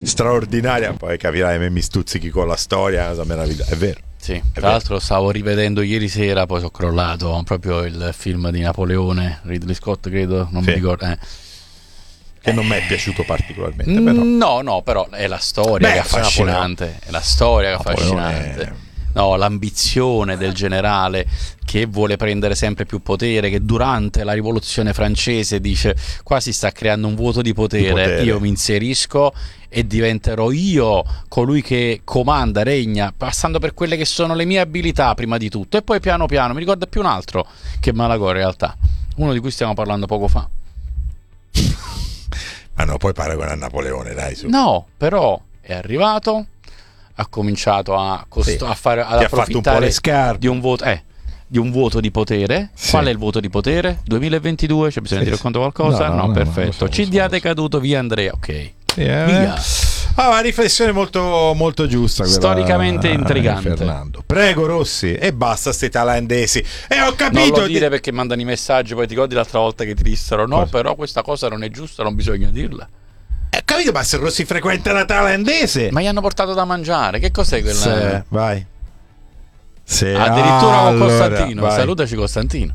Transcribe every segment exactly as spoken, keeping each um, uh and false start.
straordinaria. Poi capirai, me mi stuzzichi con la storia, è una cosa meravigliosa, è vero. Sì, è tra vero. l'altro stavo rivedendo ieri sera, poi sono crollato proprio il film di Napoleone, Ridley Scott credo, non Sì. mi ricordo. Eh. Che non mi è piaciuto particolarmente, Mm, però. No, no, però è la storia Beh, che è affascinante, è la storia che è Napoleone affascinante. è- No, l'ambizione del generale che vuole prendere sempre più potere, che durante la rivoluzione francese dice qua si sta creando un vuoto di potere, Di potere. io mi inserisco e diventerò io colui che comanda, regna, passando per quelle che sono le mie abilità prima di tutto, e poi piano piano, mi ricorda più un altro che Malagò in realtà, uno di cui stiamo parlando poco fa. Ma no, poi paragona a Napoleone, dai, su. No, però è arrivato, ha cominciato a, cost- Sì. a fare ad Ti ha fatto un po' approfittare le scarpe. di un voto, eh, di un voto di potere. Sì. Qual è il voto di potere? duemilaventidue, c'è bisogno Sì, di sì. racconto qualcosa? No, No, no, no, perfetto. lo so, lo Ci so, diate lo so. caduto via Andrea, ok. Sì, eh. Via. Ah, una riflessione molto, molto giusta quella, Storicamente eh, intrigante. Fernando. Prego Rossi, e basta ste thailandesi. E ho Non capito lo di- dire perché mandano i messaggi, poi ti ricordi l'altra volta che ti dissero no, Cosa? però questa cosa non è giusta, non bisogna dirla. Eh, ho capito, ma se Rossi frequenta la thailandese. Ma gli hanno portato da mangiare, che cos'è quella? Se- vai. Se- Addirittura con allora, Costantino, vai. salutaci Costantino.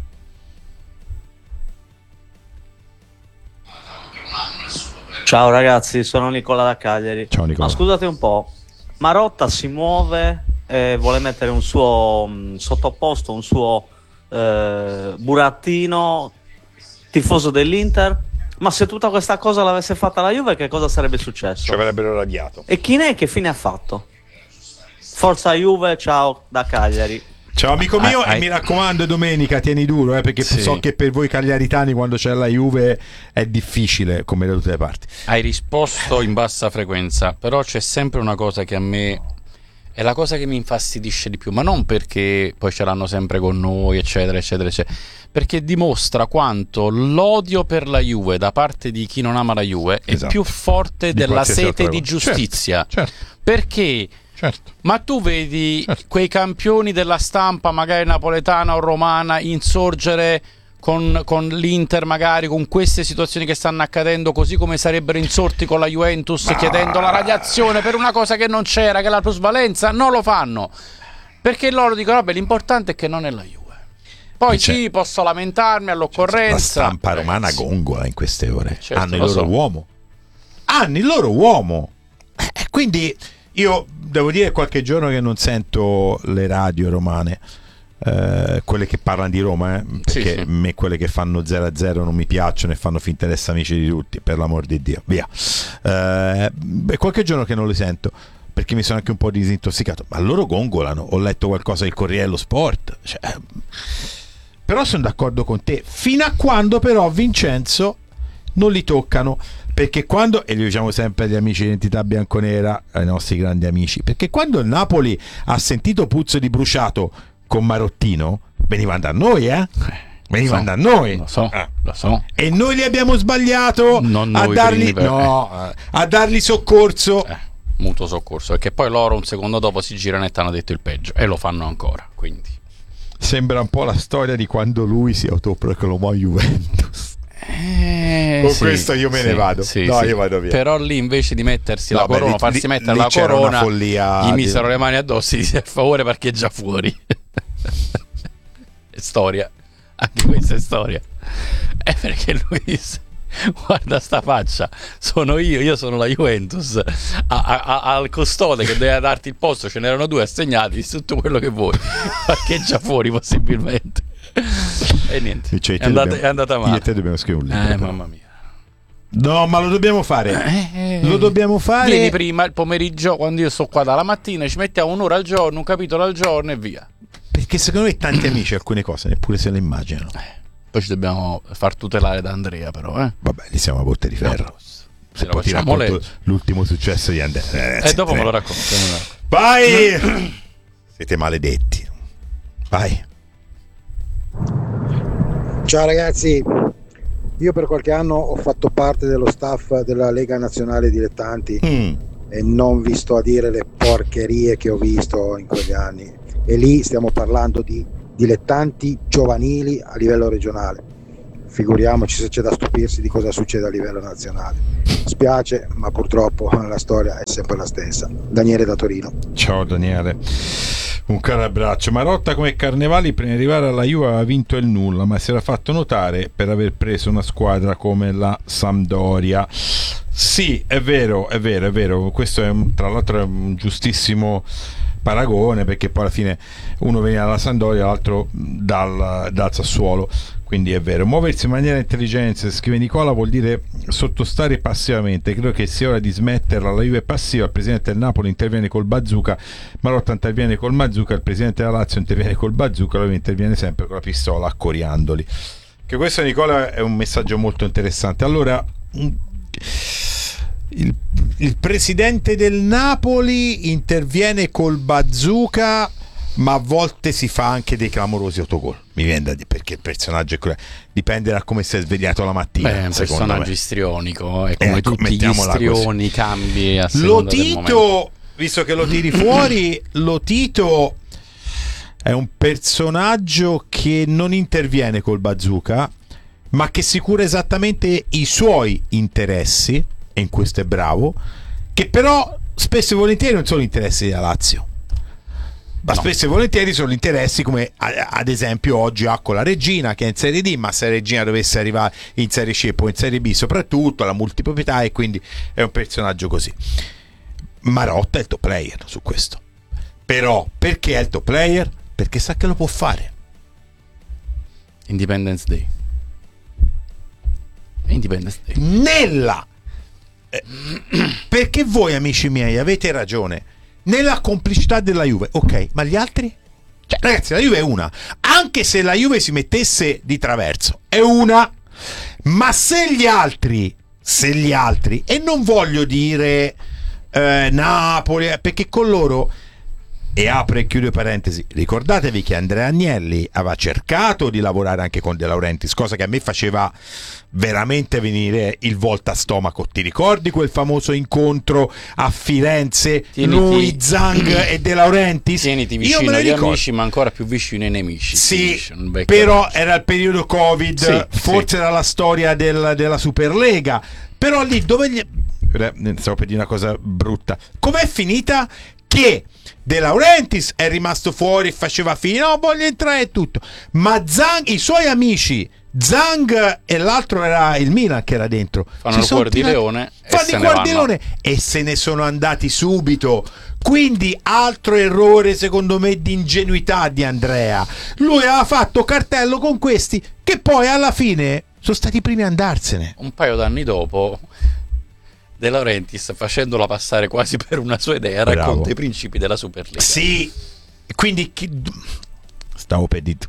Ciao ragazzi, sono Nicola da Cagliari. Ciao, Nicola. Ma scusate un po', Marotta si muove e vuole mettere un suo mh, sottoposto, un suo eh, burattino tifoso dell'Inter, ma se tutta questa cosa l'avesse fatta la Juve, che cosa sarebbe successo? Ci avrebbero radiato. E chi ne è che fine ha fatto? Forza Juve, ciao da Cagliari. Ciao amico mio, Ah, e ah, mi raccomando domenica tieni duro, eh, perché Sì. so che per voi cagliaritani quando c'è la Juve è difficile, come da tutte le parti. Hai risposto in bassa frequenza, però c'è sempre una cosa che a me è la cosa che mi infastidisce di più, ma non perché poi ce l'hanno sempre con noi, eccetera, eccetera, eccetera, perché dimostra quanto l'odio per la Juve da parte di chi non ama la Juve è Esatto. più forte Di della qualsiasi sete altra di cosa. giustizia. Certo, Perché? certo. Ma tu vedi Certo. quei campioni della stampa, magari napoletana o romana, insorgere con, con l'Inter, magari con queste situazioni che stanno accadendo, così come sarebbero insorti con la Juventus, Ma- chiedendo la radiazione per una cosa che non c'era, che è la plusvalenza? Non lo fanno, perché loro dicono vabbè, l'importante è che non è la Juve. Poi C'è- sì, posso lamentarmi La all'occorrenza. stampa romana Ragazzi, gongola in queste ore. Certo, Hanno il lo loro so. uomo. Hanno il loro uomo. Eh, quindi io devo dire qualche giorno che non sento le radio romane, eh, quelle che parlano di Roma, eh, Sì, perché sì. a me quelle che fanno zero a zero non mi piacciono e fanno finta di essere amici di tutti, per l'amor di Dio. Via. Eh, beh, qualche giorno che non li sento, perché mi sono anche un po' disintossicato, ma loro gongolano. Ho letto qualcosa del Corriere dello Sport, cioè, però sono d'accordo con te fino a quando però Vincenzo non li toccano, perché quando, e lo diciamo sempre agli amici di Identità Bianconera, ai nostri grandi amici, perché quando il Napoli ha sentito puzzo di bruciato con Marottino venivano da noi, eh? Venivano so, da noi, Lo so, Ah. lo so. e noi li abbiamo sbagliato Non a noi dargli, primi, per- no, a dargli soccorso. Eh, mutuo soccorso, perché poi loro un secondo dopo si girano e ti hanno detto il peggio, e lo fanno ancora, quindi Sembra un po' la storia di quando lui si autoproclamò Juventus. Eh, Con sì, questo io me ne sì, vado. sì, No, sì. io vado via. Però lì invece di mettersi No, la beh, corona, lì- farsi lì- mettere lì la c'era una corona, follia gli di- misero le mani addosso e gli disse per favore parcheggia fuori. È storia, anche questa è storia. È perché lui disse guarda sta faccia, sono io, io sono la Juventus, a, a, a, al custode che doveva darti il posto ce n'erano due assegnati, tutto quello che vuoi, parcheggia fuori possibilmente. E niente, Cioè, è, te andata, dobbiamo- è andata Io male. e te dobbiamo scrivere un libro. Eh, però. mamma mia. No, ma lo dobbiamo fare. Eh, Lo dobbiamo fare. Vieni prima il pomeriggio, quando io sto qua dalla mattina, ci mettiamo un'ora al giorno, un capitolo al giorno e via. Perché secondo me tanti amici alcune cose neppure se le immaginano. Poi ci dobbiamo far tutelare da Andrea, però, eh. Vabbè, li siamo a botte di ferro. Se Se poi ti facciamo racconto legge. l'ultimo successo di Andrea. Eh, E dopo sì, me lo sì. racconto. me lo racconto. Vai! Siete maledetti. Vai. Ciao ragazzi, io per qualche anno ho fatto parte dello staff della Lega Nazionale Dilettanti Mm. e non vi sto a dire le porcherie che ho visto in quegli anni. E lì stiamo parlando di dilettanti giovanili a livello regionale. Figuriamoci se c'è da stupirsi di cosa succede a livello nazionale. Spiace, ma purtroppo la storia è sempre la stessa. Daniele da Torino. Ciao Daniele, un caro abbraccio. Marotta come Carnevali prima di arrivare alla Juve aveva vinto il nulla, ma si era fatto notare per aver preso una squadra come la Sampdoria. Sì, è vero, è vero, è vero. Questo è un, tra l'altro è un giustissimo paragone, perché poi alla fine uno veniva dalla Sampdoria, l'altro dal, dal Sassuolo. Quindi è vero, muoversi in maniera intelligente, scrive Nicola, vuol dire sottostare passivamente. Credo che sia ora di smetterla. La Juve è passiva, il presidente del Napoli interviene col bazooka, Marotta interviene col bazooka, il presidente della Lazio interviene col bazooka, lui interviene sempre con la pistola accoriandoli. Che questo, Nicola, è un messaggio molto interessante. Allora, il, il presidente del Napoli interviene col bazooka, ma a volte si fa anche dei clamorosi autogol. Mi viene da dire, perché il personaggio è quello, dipende da come sei svegliato la mattina. Beh, è un personaggio istrionico, e come ecco, tutti gli istrioni così. Cambi a Lo seconda del momento. Tito, visto che lo tiri fuori, lo Tito è un personaggio che non interviene col bazooka, ma che si cura esattamente i suoi interessi, e in questo è bravo, che però spesso e volentieri non sono interessi della Lazio. Ma no. Spesso e volentieri sono interessi, come ad esempio oggi ha con la Regina, che è in Serie D, ma se la Regina dovesse arrivare in Serie C e poi in Serie B soprattutto, la multiproprietà, e quindi è un personaggio così. Marotta è il top player su questo. Però perché è il top player? Perché sa che lo può fare. Independence Day. Independence Day. Nella eh, perché voi, amici miei, avete ragione nella complicità della Juve, ok, ma gli altri? Cioè, ragazzi, la Juve è una. Anche se la Juve si mettesse di traverso, è una. Ma se gli altri, se gli altri, e non voglio dire eh, Napoli, perché con loro, e apro e chiudo parentesi, ricordatevi che Andrea Agnelli aveva cercato di lavorare anche con De Laurentiis, cosa che a me faceva veramente venire il volta a stomaco. Ti ricordi quel famoso incontro a Firenze, Tieniti, lui, Zhang e De Laurentiis? Tieniti vicino agli amici, ma ancora più vicino ai nemici. Sì, però amici. Era il periodo Covid, sì, forse sì. Era la storia del, della Superlega, però lì dove gli... stavo per dire una cosa brutta. Com'è finita? Che De Laurentiis è rimasto fuori, faceva fino, no, voglio entrare e tutto, ma Zhang, i suoi amici Zhang e l'altro era il Milan che era dentro, fanno il cuor di leone fanno il cuor di leone e se ne sono andati subito. Quindi altro errore secondo me di ingenuità di Andrea. Lui aveva fatto cartello con questi che poi alla fine sono stati i primi a andarsene. Un paio d'anni dopo De Laurentiis, facendola passare quasi per una sua idea, Bravo. racconta i principi della Superlega. Sì, quindi chi... stavo per dire...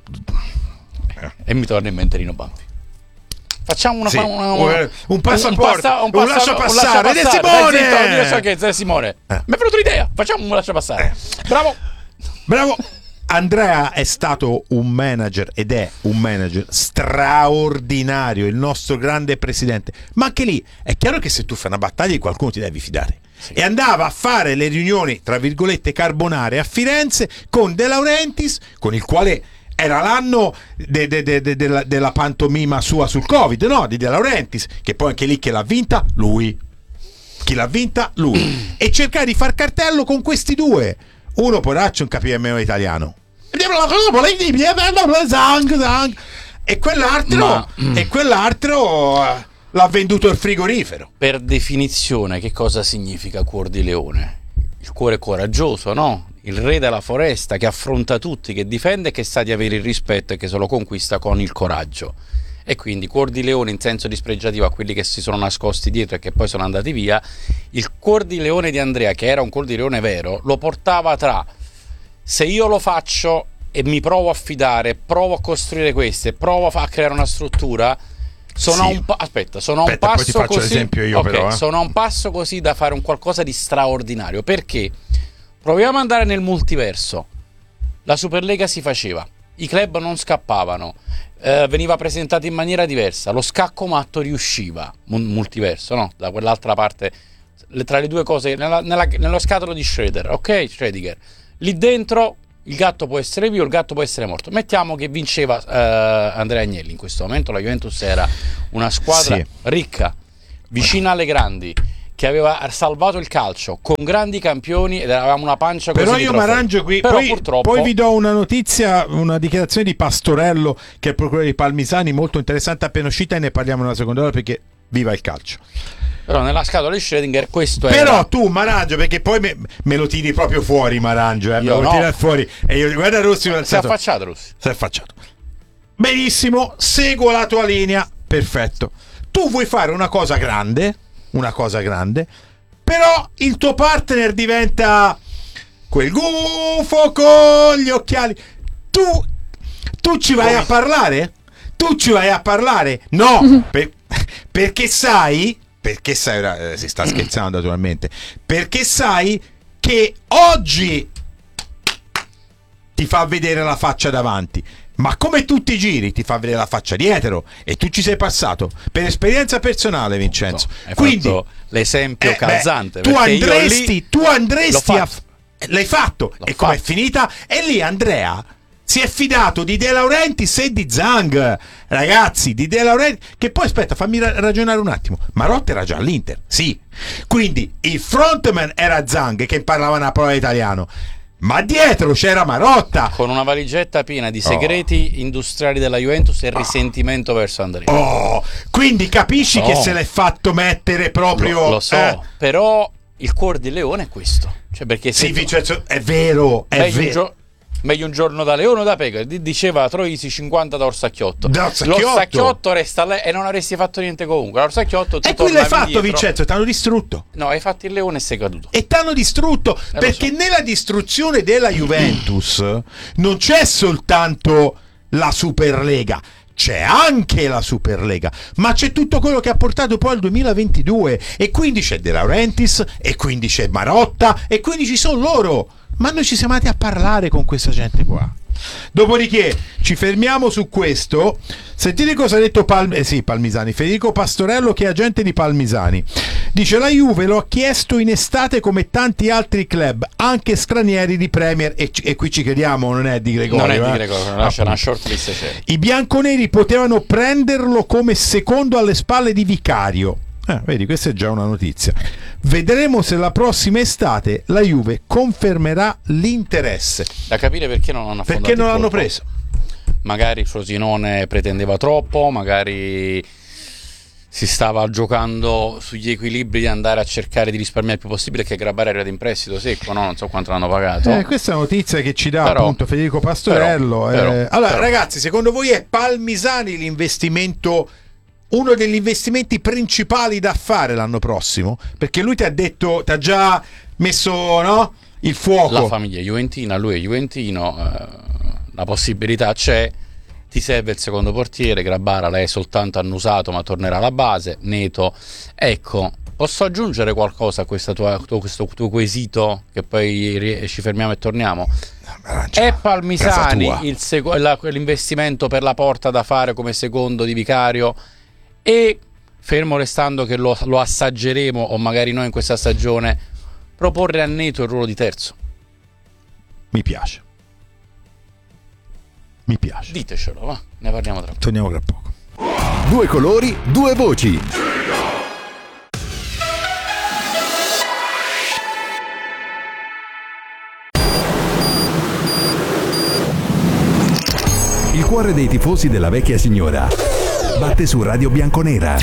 E mi torna in mente Rino Banfi. Facciamo una, sì. una, una un passaporto, un, un, un, lascia un passare. Ed è Simone. Io so che è Simone. Eh. Mi è venuta un'idea. Facciamo un lascia passare. Eh. Bravo. Bravo. Andrea è stato un manager ed è un manager straordinario, il nostro grande presidente. Ma anche lì è chiaro che se tu fai una battaglia di qualcuno ti devi fidare. Sì. E andava a fare le riunioni tra virgolette carbonare a Firenze con De Laurentiis, con il quale era l'anno de, de, de, de, della, della pantomima sua sul Covid, no? Di De Laurentiis, che poi anche lì che l'ha vinta lui. Chi l'ha vinta? Lui. E cercare di far cartello con questi due. Uno poraccio, un capiva meno italiano. E quell'altro, Ma... e quell'altro l'ha venduto il frigorifero. Per definizione, che cosa significa cuor di leone? Il cuore coraggioso, no? Il re della foresta che affronta tutti, che difende e che sa di avere il rispetto e che se lo conquista con il coraggio. E quindi cuor di leone in senso dispregiativo a quelli che si sono nascosti dietro e che poi sono andati via. Il cuor di leone di Andrea, che era un cuor di leone vero, lo portava tra se io lo faccio e mi provo a fidare, provo a costruire queste, provo a creare una struttura, sono sì. a un pa- aspetta, sono a un passo poi ti faccio così l'esempio io, okay, però, eh. sono a un passo così da fare un qualcosa di straordinario, perché proviamo ad andare nel multiverso. La Superlega si faceva, i club non scappavano, eh, veniva presentato in maniera diversa, lo scacco matto riusciva, multiverso, no? Da quell'altra parte, le, tra le due cose, nella, nella, nello scatolo di Schroeder, ok? Schrödinger, lì dentro il gatto può essere vivo, il gatto può essere morto. Mettiamo che vinceva eh, Andrea Agnelli in questo momento, la Juventus era una squadra sì. ricca, vicina alle grandi, che aveva salvato il calcio con grandi campioni ed avevamo una pancia così. Però di io trofei. m'arrangio qui. Però Poi, purtroppo poi vi do una notizia, una dichiarazione di Pastorello, che è il procuratore di Palmisani, molto interessante, appena uscita, e ne parliamo nella seconda ora perché viva il calcio. Però nella scatola di Schrödinger questo è. Però tu Marangio, perché poi me, me lo tiri proprio fuori Marangio, eh, me Io lo no. tiri fuori e io guarda Rossi, Si è affacciato Rossi. si è affacciato. Benissimo, seguo la tua linea, perfetto. Tu vuoi fare una cosa grande, una cosa grande, però il tuo partner diventa quel gufo con gli occhiali. Tu, tu ci vai Come? a parlare? Tu ci vai a parlare? No, per- perché sai, perché sai, ora, eh, si sta scherzando naturalmente, perché sai che oggi ti fa vedere la faccia davanti, ma come tutti i giri ti fa vedere la faccia dietro, e tu ci sei passato per esperienza personale, Vincenzo. Hai Quindi fatto l'esempio eh, calzante. beh, tu perché io andresti, lì tu andresti l'ho a fatto. l'hai fatto. L'ho E com'è fatto. finita? E lì Andrea si è fidato di De Laurentiis e di Zhang, ragazzi, di De Laurentiis, che poi aspetta, fammi ra- ragionare un attimo. Marotta era già all'Inter, sì, quindi il frontman era Zhang, che parlava una parola italiano, ma dietro c'era Marotta. Con una valigetta piena di segreti Oh. industriali della Juventus e risentimento verso Andrea. Oh, quindi capisci Lo so. che se l'è fatto mettere proprio. Lo, lo so, eh, però il cuore di leone è questo. Cioè, perché se sì, tu- Vincenzo, è vero, è meglio, un vero. gio- meglio un giorno da leone o da pecora, di- diceva Troisi cinquanta da Orsacchiotto. Da Orsacchiotto. L'Orsacchiotto resta lì e non avresti fatto niente comunque. L'Orsacchiotto tu E qui l'hai tornavi fatto, indietro. Vincenzo, ti hanno distrutto. No, hai fatto il leone e sei caduto. E t'hanno distrutto, lo perché so. nella distruzione della Juventus non c'è soltanto la Superlega, c'è anche la Superlega, ma c'è tutto quello che ha portato poi al duemilaventidue, e quindi c'è De Laurentiis, e quindi c'è Marotta, e quindi ci sono loro, ma noi ci siamo andati a parlare con questa gente qua. Dopodiché ci fermiamo su questo. Sentite cosa ha detto Pal- eh sì, Palmisani, Federico Pastorello, che è agente di Palmisani. Dice: la Juve lo ha chiesto in estate come tanti altri club, anche stranieri di Premier, e, c- e qui ci crediamo, non è di Gregorio. non è eh? di Gregorio, lascia una Appunto. short list c'è. I bianconeri potevano prenderlo come secondo alle spalle di Vicario. Eh, vedi, questa è già una notizia. Vedremo se la prossima estate la Juve confermerà l'interesse. Da capire perché non hanno affondato Perché non il l'hanno colpo. preso? Magari Frosinone pretendeva troppo, magari si stava giocando sugli equilibri di andare a cercare di risparmiare il più possibile, che Grabarelli era in prestito secco, no? Non so quanto l'hanno pagato. Eh, questa è una notizia che ci dà Però- appunto Federico Pastorello. però- eh. però- allora, però. ragazzi, secondo voi è Palmisani l'investimento, uno degli investimenti principali da fare l'anno prossimo? Perché lui ti ha detto, ti ha già messo, no? Il fuoco. La famiglia è juventina, lui è juventino, eh, la possibilità c'è. Ti serve il secondo portiere, Grabara l'hai soltanto annusato, ma tornerà alla base. Neto, ecco, posso aggiungere qualcosa a questa tua, tuo, questo tuo quesito, che poi ri- ci fermiamo e torniamo? Arancia, È casa Palmisani tua. il seco- la- l'investimento per la porta da fare come secondo di Vicario, e fermo restando che lo, lo assaggeremo, o magari noi in questa stagione, proporre a Neto il ruolo di terzo? Mi piace. Mi piace. Ditecelo, va, ne parliamo tra poco. Torniamo tra poco. Due colori, due voci. Il cuore dei tifosi della vecchia signora batte su Radio Bianconera.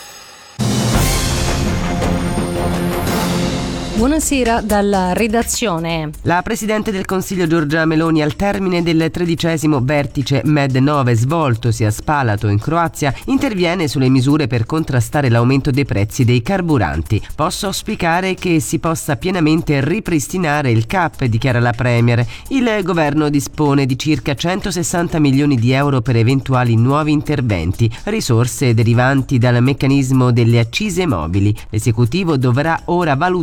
Buonasera dalla redazione. La Presidente del Consiglio Giorgia Meloni, al termine del tredicesimo vertice Med nove svoltosi a Spalato in Croazia, interviene sulle misure per contrastare l'aumento dei prezzi dei carburanti. Posso auspicare che si possa pienamente ripristinare il C A P, dichiara la Premier. Il governo dispone di circa centosessanta milioni di euro per eventuali nuovi interventi, risorse derivanti dal meccanismo delle accise mobili. L'esecutivo dovrà ora valutare se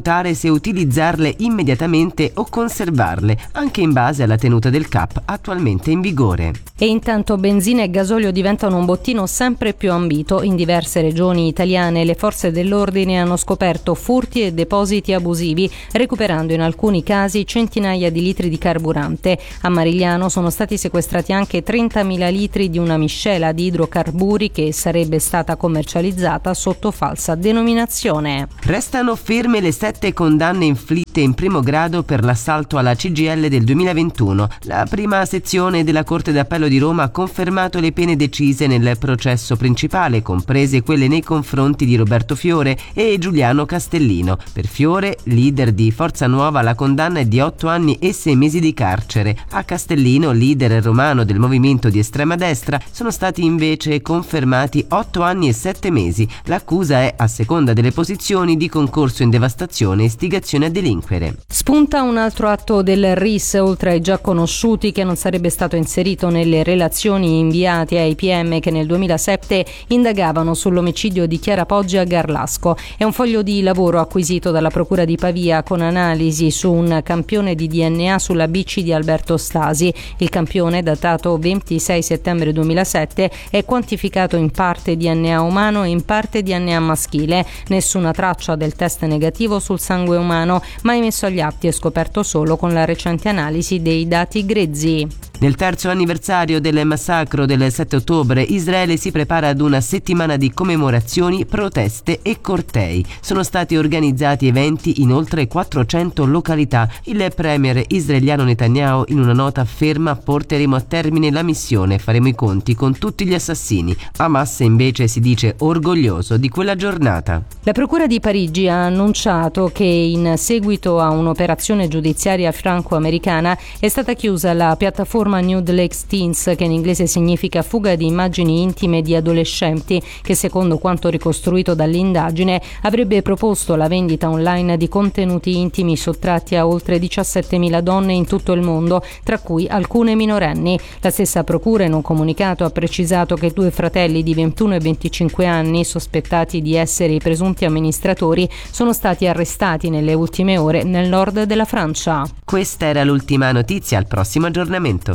se utilizzarle immediatamente o conservarle, anche in base alla tenuta del C A P attualmente in vigore. E intanto benzina e gasolio diventano un bottino sempre più ambito. In diverse regioni italiane le forze dell'ordine hanno scoperto furti e depositi abusivi, recuperando in alcuni casi centinaia di litri di carburante. A Marigliano sono stati sequestrati anche trentamila litri di una miscela di idrocarburi che sarebbe stata commercializzata sotto falsa denominazione. Restano ferme le sette condanne inflitte in primo grado per l'assalto alla C G I L del duemilaventuno. La prima sezione della Corte d'Appello di Roma ha confermato le pene decise nel processo principale, comprese quelle nei confronti di Roberto Fiore e Giuliano Castellino. Per Fiore, leader di Forza Nuova, la condanna è di otto anni e sei mesi di carcere. A Castellino, leader romano del movimento di estrema destra, sono stati invece confermati otto anni e sette mesi. L'accusa è, a seconda delle posizioni, di concorso in devastazione e istigazione a delinquere. Spunta un altro atto del R I S, oltre ai già conosciuti, che non sarebbe stato inserito nelle relazioni inviate ai P M che nel duemilasette indagavano sull'omicidio di Chiara Poggi a Garlasco. È un foglio di lavoro acquisito dalla Procura di Pavia con analisi su un campione di D N A sulla bici di Alberto Stasi. Il campione, datato ventisei settembre duemilasette, è quantificato in parte D N A umano e in parte D N A maschile. Nessuna traccia del test negativo sul sangue umano, mai messo agli atti e scoperto solo con la recente analisi dei dati grezzi. Nel terzo anniversario del massacro del sette ottobre, Israele si prepara ad una settimana di commemorazioni, proteste e cortei. Sono stati organizzati eventi in oltre quattrocento località. Il premier israeliano Netanyahu in una nota afferma: porteremo a termine la missione, faremo i conti con tutti gli assassini. Hamas invece si dice orgoglioso di quella giornata. La Procura di Parigi ha annunciato che in seguito a un'operazione giudiziaria franco-americana è stata chiusa la piattaforma Nude Lakes Teens, che in inglese significa fuga di immagini intime di adolescenti, che secondo quanto ricostruito dall'indagine avrebbe proposto la vendita online di contenuti intimi sottratti a oltre diciassettemila donne in tutto il mondo, tra cui alcune minorenni. La stessa procura in un comunicato ha precisato che due fratelli di ventuno e venticinque anni, sospettati di essere i presunti amministratori, sono stati arrestati nelle ultime ore nel nord della Francia. Questa era l'ultima notizia, al prossimo aggiornamento.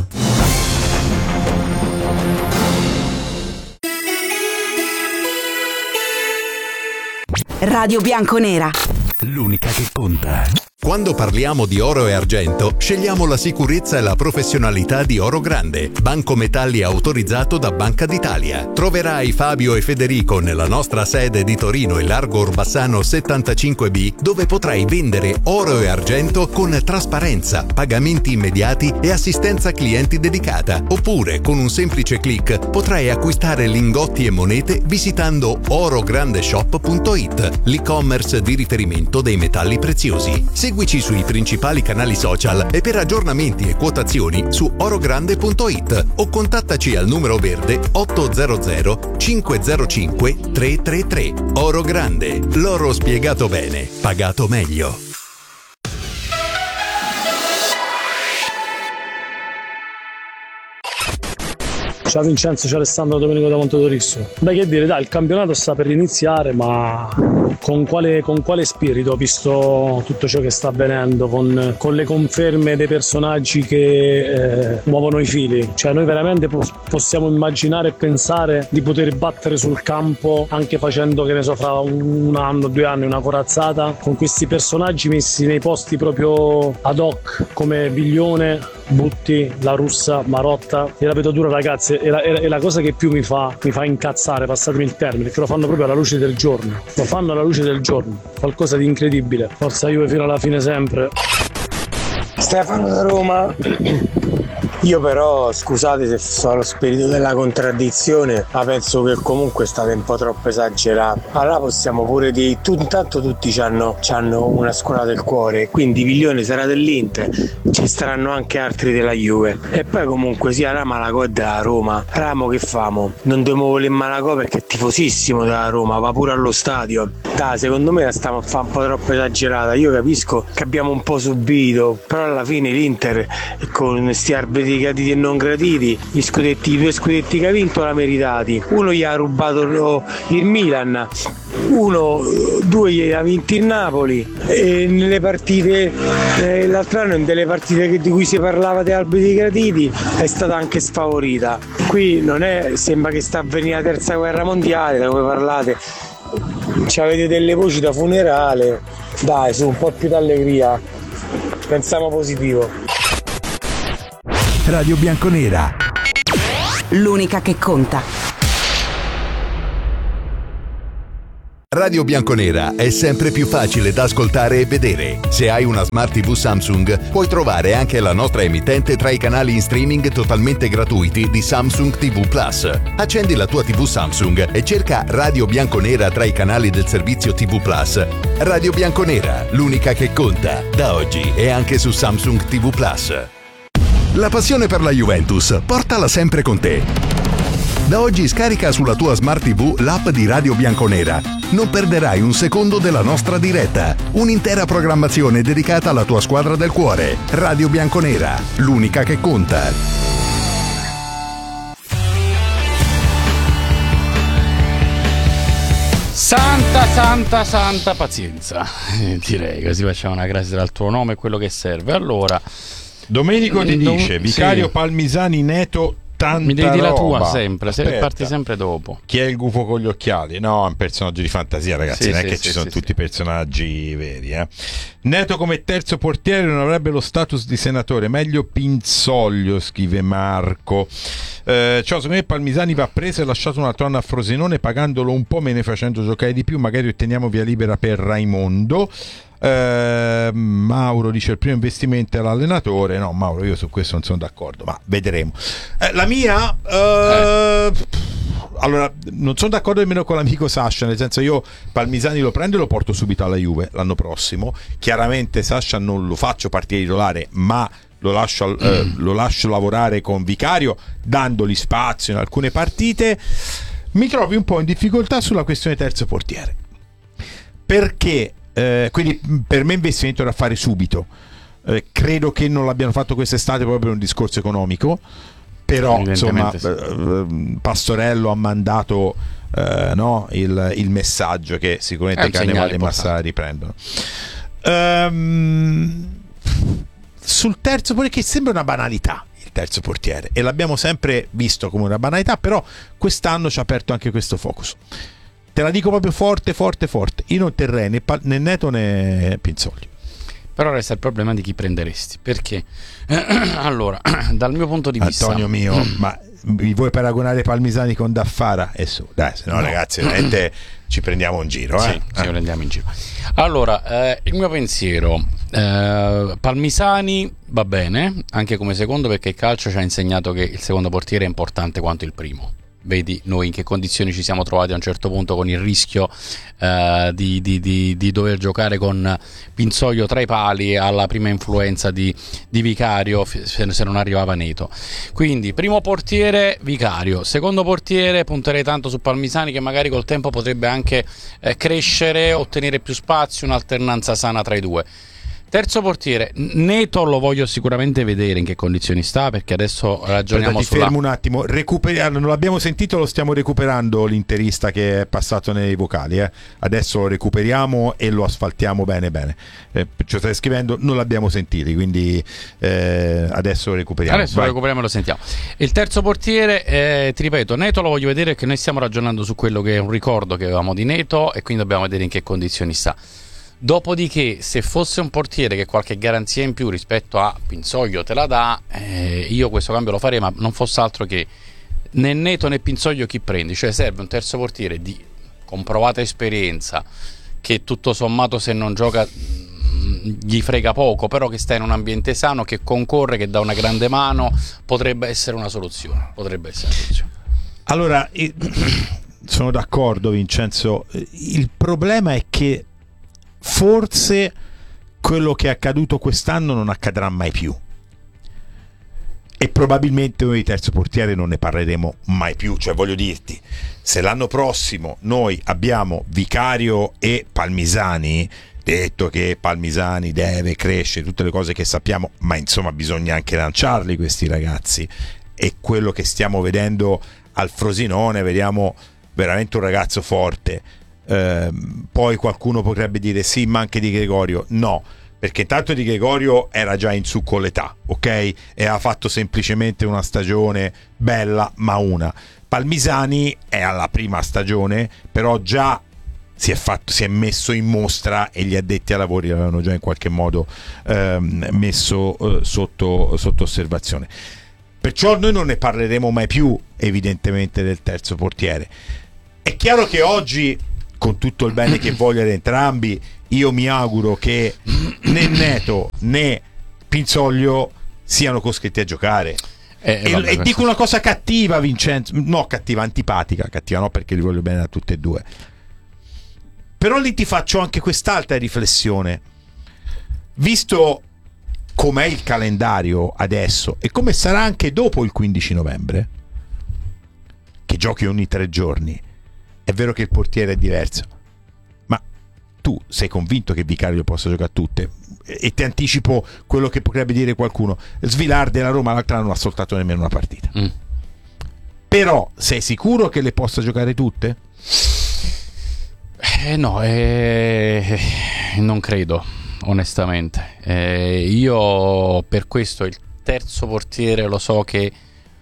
Radio Bianconera, l'unica che conta. Quando parliamo di oro e argento, scegliamo la sicurezza e la professionalità di Oro Grande, banco metalli autorizzato da Banca d'Italia. Troverai Fabio e Federico nella nostra sede di Torino e Largo Orbassano settantacinque B, dove potrai vendere oro e argento con trasparenza, pagamenti immediati e assistenza clienti dedicata. Oppure, con un semplice click, potrai acquistare lingotti e monete visitando orograndeshop punto it, l'e-commerce di riferimento dei metalli preziosi. Seguici sui principali canali social e per aggiornamenti e quotazioni su orogrande punto it o contattaci al numero verde ottocento cinquecentocinque trecentotrentatré. Oro Grande, l'oro spiegato bene, pagato meglio. Ciao Vincenzo, ciao Alessandro, Domenico da Montedorisso. Beh, che dire, dai, il campionato sta per iniziare, ma con quale, con quale spirito, visto tutto ciò che sta avvenendo, con, con le conferme dei personaggi che eh, muovono i fili. Cioè, noi veramente po- possiamo immaginare e pensare di poter battere sul campo anche facendo, che ne so, fra un anno, due anni, una corazzata, con questi personaggi messi nei posti proprio ad hoc, come Viglione, Butti, La Russa, Marotta. E la vedo dura, ragazzi, è la, è la cosa che più mi fa, mi fa incazzare, passatemi il termine, perché lo fanno proprio alla luce del giorno. Lo fanno alla luce del giorno. Qualcosa di incredibile. Forza Juve fino alla fine sempre. Stefano da Roma. Io però, scusate se sono lo spirito della contraddizione, ma penso che comunque state un po' troppo esagerato. Allora possiamo pure dire, tu, intanto tutti c'hanno, c'hanno una scuola del cuore, quindi Viglione sarà dell'Inter, ci saranno anche altri della Juve. E poi comunque sia la Malagò della Roma. Ramo che famo? Non dobbiamo volere Malagò perché è tifosissimo della Roma, va pure allo stadio. Dai, secondo me la stiamo a fare un po' troppo esagerata. Io capisco che abbiamo un po' subito, però alla fine l'Inter con sti arbitri graditi e non graditi, gli scudetti, i due scudetti che ha vinto l'ha meritati. Uno gli ha rubato il Milan uno, due glieli ha vinti il Napoli e nelle partite eh, l'altro anno in delle partite che, di cui si parlava di arbitri graditi è stata anche sfavorita. Qui non è, sembra che sta a venire la terza guerra mondiale da cui parlate, ci avete delle voci da funerale, dai, su un po' più d'allegria, pensiamo positivo. Radio Bianconera, l'unica che conta. Radio Bianconera è sempre più facile da ascoltare e vedere. Se hai una Smart tivù Samsung, puoi trovare anche la nostra emittente tra i canali in streaming totalmente gratuiti di Samsung tivù Plus. Accendi la tua tivù Samsung e cerca Radio Bianconera tra i canali del servizio tivù Plus. Radio Bianconera, l'unica che conta, da oggi e anche su Samsung tivù Plus. La passione per la Juventus, portala sempre con te. Da oggi scarica sulla tua Smart tivù l'app di Radio Bianconera. Non perderai un secondo della nostra diretta. Un'intera programmazione dedicata alla tua squadra del cuore. Radio Bianconera, l'unica che conta. Santa, santa, santa pazienza. Eh, direi così facciamo una grazie dal tuo nome, quello che serve. Allora, Domenico ti Dom- dice, vicario sì. Palmisani Neto. Tanta Mi devi dire la roba. tua sempre, se Aspetta. parti sempre dopo. Chi è il gufo con gli occhiali? No, è un personaggio di fantasia, ragazzi. Sì, non è sì, che sì, ci sono sì, tutti sì. personaggi veri. Eh. Neto come terzo portiere non avrebbe lo status di senatore. Meglio Pinzoglio, scrive Marco. Eh, ciao, secondo me Palmisani va preso e lasciato un altro anno a Frosinone, pagandolo un po', me ne facendo giocare di più. Magari otteniamo via libera per Raimondo. Uh, Mauro dice il primo investimento è l'allenatore. No, Mauro, io su questo non sono d'accordo, ma vedremo. Eh, la mia uh, eh. allora, non sono d'accordo nemmeno con l'amico Sasha, nel senso, io Palmisani lo prendo e lo porto subito alla Juve l'anno prossimo. Chiaramente Sasha non lo faccio partire titolare, ma lo lascio, mm. eh, lo lascio lavorare con Vicario, dandogli spazio in alcune partite. Mi trovi un po' in difficoltà sulla questione terzo portiere, perché Eh, quindi per me investimento da fare subito. Eh, credo che non l'abbiano fatto quest'estate proprio per un discorso economico, però insomma sì. eh, Pastorello ha mandato eh, no, il, il messaggio che sicuramente Cannavale e Massara riprendono. Um, sul terzo portiere, che sembra una banalità, il terzo portiere, e l'abbiamo sempre visto come una banalità, però quest'anno ci ha aperto anche questo focus. Te la dico proprio forte, forte, forte. Io non terrei né, né Neto né Pinzoglio. Però resta il problema di chi prenderesti. Perché? Allora, dal mio punto di vista, Antonio mio, ma mi vuoi paragonare Palmisani con Daffara? E su, dai, se no, no. ragazzi, veramente ci prendiamo in giro. Eh? Sì, ci eh. prendiamo in giro. Allora, eh, il mio pensiero, eh, Palmisani va bene, anche come secondo, perché il calcio ci ha insegnato che il secondo portiere è importante quanto il primo. Vedi noi in che condizioni ci siamo trovati a un certo punto, con il rischio eh, di, di, di, di dover giocare con Pinzoglio tra i pali alla prima influenza di, di Vicario, se, se non arrivava Neto. Quindi primo portiere Vicario, secondo portiere punterei tanto su Palmisani, che magari col tempo potrebbe anche eh, crescere, ottenere più spazio, un'alternanza sana tra i due. Terzo portiere, Neto lo voglio sicuramente vedere in che condizioni sta, perché adesso ragioniamo Aspetta, ti sulla... fermo un attimo, recuperiamo, non l'abbiamo sentito, lo stiamo recuperando l'interista che è passato nei vocali, eh. Adesso lo recuperiamo e lo asfaltiamo bene bene. Eh, ci stai scrivendo, non l'abbiamo sentito, quindi eh, adesso lo recuperiamo. Adesso Vai. lo recuperiamo e lo sentiamo. Il terzo portiere, eh, ti ripeto, Neto lo voglio vedere, perché noi stiamo ragionando su quello che è un ricordo che avevamo di Neto, e quindi dobbiamo vedere in che condizioni sta. Dopodiché, se fosse un portiere che qualche garanzia in più rispetto a Pinzoglio te la dà, eh, io questo cambio lo farei, ma non fosse altro che né Neto né Pinzoglio chi prendi, cioè serve un terzo portiere di comprovata esperienza, che tutto sommato se non gioca gli frega poco, però che sta in un ambiente sano, che concorre, che dà una grande mano, potrebbe essere una soluzione, potrebbe essere una soluzione. Allora, sono d'accordo Vincenzo, il problema è che forse quello che è accaduto quest'anno non accadrà mai più, e probabilmente noi di terzo portiere non ne parleremo mai più. Cioè, voglio dirti, se l'anno prossimo noi abbiamo Vicario e Palmisani, detto che Palmisani deve crescere, tutte le cose che sappiamo, ma insomma bisogna anche lanciarli questi ragazzi, e quello che stiamo vedendo al Frosinone, vediamo veramente un ragazzo forte. eh, poi qualcuno potrebbe dire sì, ma anche Di Gregorio. No, perché tanto Di Gregorio era già in su con l'età, ok? E ha fatto semplicemente una stagione bella, ma una. Palmisani è alla prima stagione, però già si è, fatto, si è messo in mostra e gli addetti ai lavori l'avevano già in qualche modo ehm, messo eh, sotto, sotto osservazione. Perciò noi non ne parleremo mai più, evidentemente, del terzo portiere. È chiaro che oggi, con tutto il bene che voglio ad entrambi, io mi auguro che né Neto né Pinsoglio siano costretti a giocare. Eh, e, vabbè, e dico una cosa cattiva, Vincenzo, no, cattiva, antipatica, cattiva no, perché li voglio bene a tutte e due. Però lì ti faccio anche quest'altra riflessione. Visto com'è il calendario adesso e come sarà anche dopo il quindici novembre, che giochi ogni tre giorni, è vero che il portiere è diverso, ma tu sei convinto che Vicario possa giocare a tutte? E ti anticipo quello che potrebbe dire qualcuno: Svilar della Roma l'altro anno non ha soltanto nemmeno una partita. Mm. Però sei sicuro che le possa giocare tutte? Eh no, eh, non credo, onestamente. Eh, io per questo il terzo portiere lo so che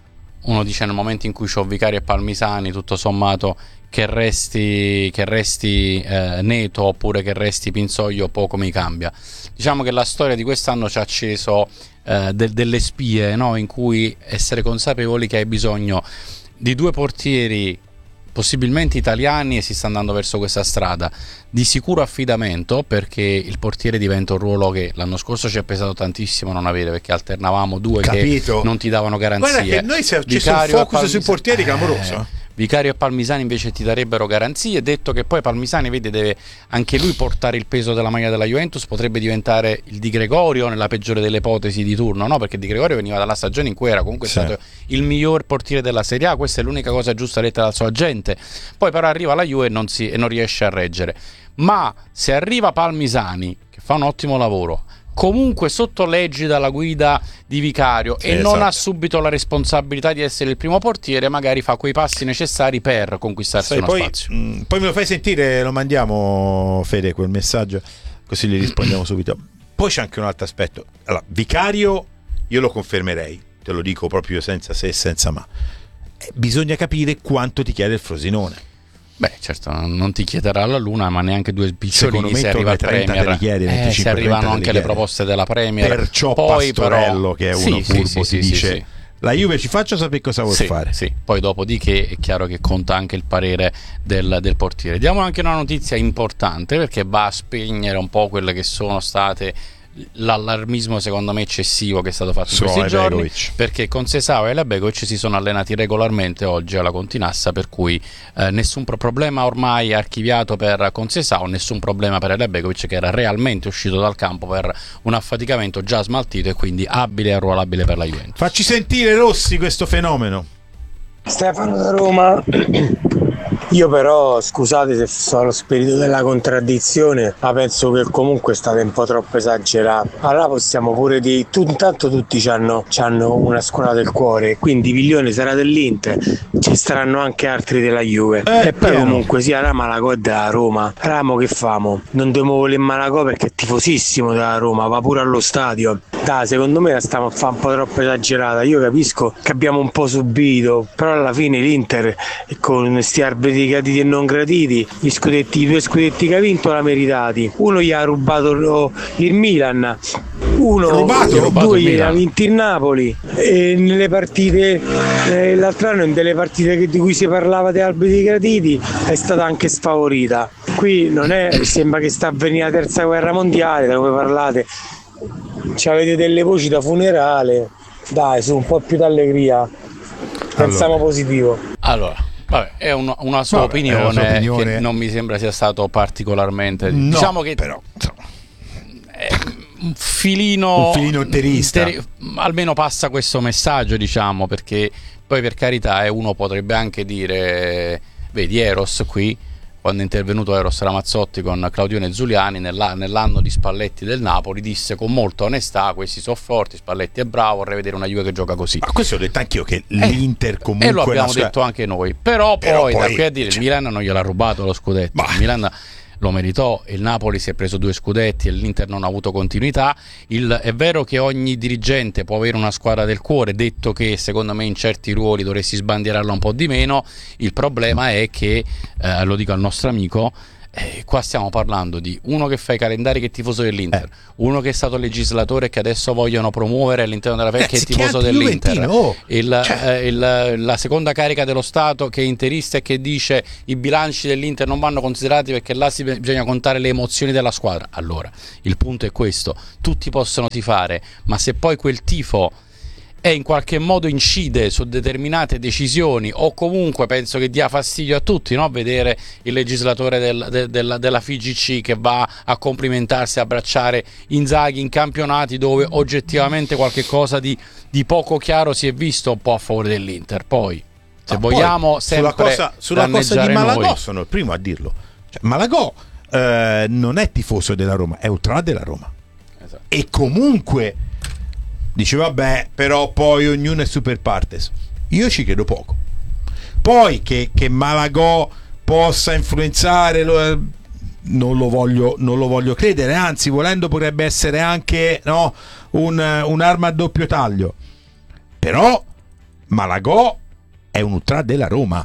uno dice nel momento in cui c'ho Vicario e Palmisani, tutto sommato, che resti, che resti eh, Neto oppure che resti Pinsoglio, poco mi cambia. Diciamo che la storia di quest'anno ci ha acceso eh, de- delle spie, no? In cui essere consapevoli che hai bisogno di due portieri possibilmente italiani, e si sta andando verso questa strada di sicuro affidamento, perché il portiere diventa un ruolo che l'anno scorso ci è pesato tantissimo non avere, perché alternavamo due Capito. Che non ti davano garanzie. Guarda che noi si è acceso un focus Palmis- sui portieri clamoroso. Eh, Vicario e Palmisani invece ti darebbero garanzie, detto che poi Palmisani, vedi, deve anche lui portare il peso della maglia della Juventus, potrebbe diventare il Di Gregorio nella peggiore delle ipotesi di turno, no? Perché Di Gregorio veniva dalla stagione in cui era comunque sì. stato il miglior portiere della Serie A, questa è l'unica cosa giusta detta dal suo agente, poi però arriva la Juve e non, si, e non riesce a reggere. Ma se arriva Palmisani, che fa un ottimo lavoro, comunque sotto l'egida dalla guida di Vicario, sì, e non esatto. ha subito la responsabilità di essere il primo portiere, magari fa quei passi necessari per conquistarsi Sai, uno poi, spazio. Mh, poi me lo fai sentire, lo mandiamo, Fede, quel messaggio, così gli rispondiamo subito. Poi c'è anche un altro aspetto. Allora, Vicario io lo confermerei, te lo dico proprio senza se e senza ma. Eh, bisogna capire quanto ti chiede il Frosinone. Beh, certo, non ti chiederà la Luna, ma neanche due picciolini se arriva il Premier. Chiedi, eh, se arrivano anche le proposte della Premier. Perciò poi Pastorello, però, che è uno sì, furbo, sì, ti sì, dice sì, sì. la Juve ci faccia sapere cosa vuol sì, fare. Sì, poi dopodiché è chiaro che conta anche il parere del, del portiere. Diamo anche una notizia importante, perché va a spegnere un po' quelle che sono state l'allarmismo secondo me eccessivo che è stato fatto in questi giorni, Begovic. Perché Concesao e Begovic si sono allenati regolarmente oggi alla Continassa, per cui eh, nessun pro- problema ormai archiviato per Concesao, nessun problema per Begovic, che era realmente uscito dal campo per un affaticamento già smaltito e quindi abile e arruolabile per la Juventus. Facci sentire, Rossi, questo fenomeno. Stefano da Roma. Io però, scusate se sono lo spirito della contraddizione, ma penso che comunque state un po' troppo esagerato. Allora possiamo pure dire, tu, intanto tutti c'hanno, c'hanno una scuola del cuore, quindi Viglione sarà dell'Inter, ci saranno anche altri della Juve. Eh, e poi pieno. Comunque sia la Malagò della Roma. Ramo che famo? Non dobbiamo volere Malagò perché è tifosissimo della Roma, va pure allo stadio. Dai, secondo me la stiamo a fare un po' troppo esagerata. Io capisco che abbiamo un po' subito, però alla fine l'Inter con sti arbitri graditi e non graditi, gli scudetti, i due scudetti che ha vinto l'ha meritati. Uno gli ha rubato lo, il Milan, uno rubato, rubato due gli ha vinto il Napoli, e nelle partite eh, l'altro anno, in delle partite che, di cui si parlava di arbitri graditi, è stata anche sfavorita. Qui non è, sembra che sta a venire la terza guerra mondiale da come parlate, ci avete delle voci da funerale, dai, su un po' più d'allegria, pensiamo allora. Positivo. Allora, vabbè, è un, una, sua vabbè, opinione, una sua opinione che non mi sembra sia stato particolarmente, no, diciamo che però è un filino un filino interista, teri, almeno passa questo messaggio, diciamo, perché poi per carità eh, uno potrebbe anche dire, vedi Eros qui quando è intervenuto Eros Ramazzotti con Claudione Zuliani nella, nell'anno di Spalletti del Napoli, disse con molta onestà: questi sono forti, Spalletti è bravo, vorrei vedere una Juve che gioca così. Ma questo ho detto anch'io, che l'Inter eh, comunque e lo abbiamo sua... detto anche noi, però, però poi, poi da qui a dire, cioè... il Milan non gliel'ha rubato lo scudetto, bah. il Milan lo meritò, il Napoli si è preso due scudetti e l'Inter non ha avuto continuità. Il, è vero che ogni dirigente può avere una squadra del cuore, detto che secondo me in certi ruoli dovresti sbandierarla un po' di meno. Il problema è che, eh, lo dico al nostro amico, eh, qua stiamo parlando di uno che fa i calendari che è tifoso dell'Inter, eh. uno che è stato legislatore e che adesso vogliono promuovere all'interno della F A che è tifoso dell'Inter, oh. il, cioè. eh, il, la seconda carica dello Stato che è interista e che dice i bilanci dell'Inter non vanno considerati perché là si, bisogna contare le emozioni della squadra. Allora, il punto è questo: tutti possono tifare, ma se poi quel tifo e in qualche modo incide su determinate decisioni, o comunque penso che dia fastidio a tutti, no? Vedere il legislatore del, de, della, della F I G C che va a complimentarsi, a abbracciare Inzaghi in campionati dove oggettivamente qualche cosa di, di poco chiaro si è visto un po' a favore dell'Inter. Poi se Ma vogliamo poi, sempre sulla cosa, sulla cosa di Malagò noi. sono il primo a dirlo, cioè, Malagò eh, non è tifoso della Roma, è ultra della Roma, esatto. E comunque dice vabbè, però poi ognuno è super partes. Io ci credo poco. Poi che, che Malagò possa influenzare lo, non lo voglio non lo voglio credere, anzi volendo potrebbe essere anche, no, un, un'arma a doppio taglio. Però Malagò è un ultra della Roma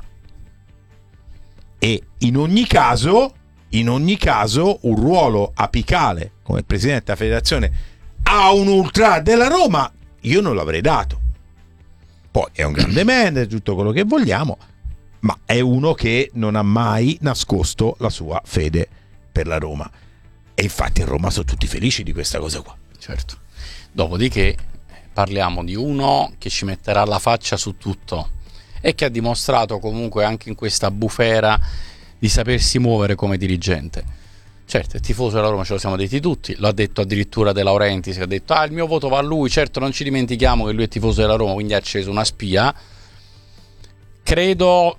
e in ogni caso in ogni caso un ruolo apicale come presidente della federazione a un ultra della Roma io non l'avrei dato. Poi è un grande manager, tutto quello che vogliamo, ma è uno che non ha mai nascosto la sua fede per la Roma, e infatti in Roma sono tutti felici di questa cosa qua. Certo. Dopodiché parliamo di uno che ci metterà la faccia su tutto e che ha dimostrato comunque anche in questa bufera di sapersi muovere come dirigente. Certo, il tifoso della Roma ce lo siamo detti tutti, lo ha detto addirittura De Laurentiis, che ha detto ah il mio voto va a lui. Certo, non ci dimentichiamo che lui è tifoso della Roma, quindi ha acceso una spia. Credo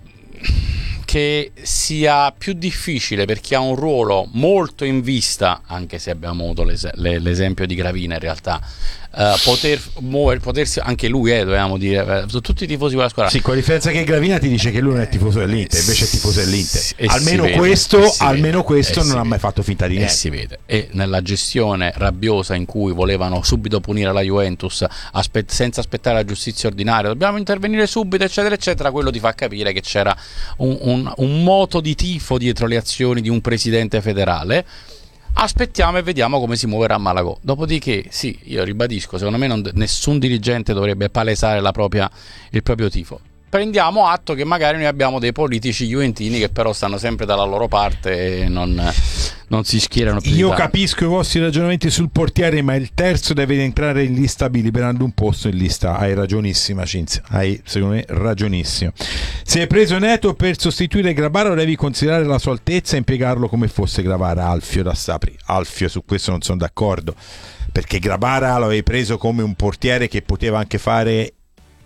che sia più difficile per chi ha un ruolo molto in vista, anche se abbiamo avuto l'es- l'esempio di Gravina in realtà, uh, poter muovere, potersi anche lui, eh, dovevamo dire, eh, tutti i tifosi della squadra. Sì, con la differenza che Gravina ti dice che lui non è tifoso dell'Inter, invece è tifoso dell'Inter. E almeno vede, questo, almeno questo non vede, ha mai fatto finta di e niente. Si vede. E nella gestione rabbiosa in cui volevano subito punire la Juventus aspe- senza aspettare la giustizia ordinaria, dobbiamo intervenire subito, eccetera, eccetera, quello ti fa capire che c'era un, un un moto di tifo dietro le azioni di un presidente federale. Aspettiamo e vediamo come si muoverà Malagò. Dopodiché, sì, io ribadisco, secondo me non, nessun dirigente dovrebbe palesare la propria, il proprio tifo. Prendiamo atto che magari noi abbiamo dei politici juventini che però stanno sempre dalla loro parte e non, non si schierano più. Io capisco i vostri ragionamenti sul portiere, ma il terzo deve entrare in lista liberando un posto in lista. Hai ragionissima, Cinzia, hai secondo me ragionissimo. Se hai preso Neto per sostituire Grabara, devi considerare la sua altezza e impiegarlo come fosse Grabara. Alfio da Sapri. Alfio, su questo non sono d'accordo, perché Grabara l'avevi preso come un portiere che poteva anche fare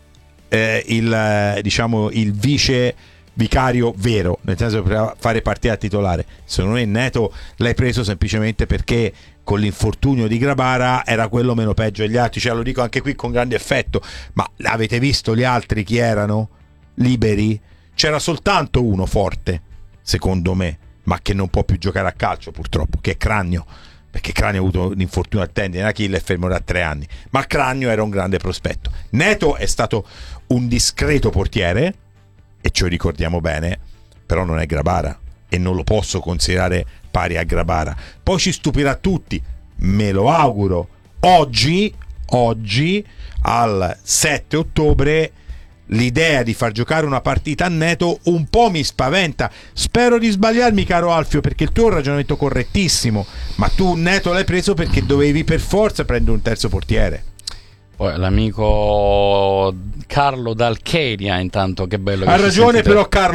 eh, il diciamo il vice vicario vero, nel senso per fare partita titolare. Secondo me Neto l'hai preso semplicemente perché con l'infortunio di Grabara era quello meno peggio degli altri, cioè lo dico anche qui con grande effetto, ma avete visto gli altri chi erano liberi? C'era soltanto uno forte secondo me, ma che non può più giocare a calcio purtroppo, che è Cragno, perché Cragno ha avuto un infortunio al tendine d'Achille e fermo da tre anni, ma Cragno era un grande prospetto. Neto è stato un discreto portiere e ce lo ricordiamo bene, però non è Grabara e non lo posso considerare pari a Grabara. Poi ci stupirà tutti, me lo auguro. Oggi, oggi al sette ottobre l'idea di far giocare una partita a Neto un po' mi spaventa. Spero di sbagliarmi, caro Alfio, perché il tuo è un ragionamento correttissimo, ma tu Neto l'hai preso perché dovevi per forza prendere un terzo portiere. Poi l'amico Carlo dal Kenya, intanto, che bello che ha ragione, però Carlo,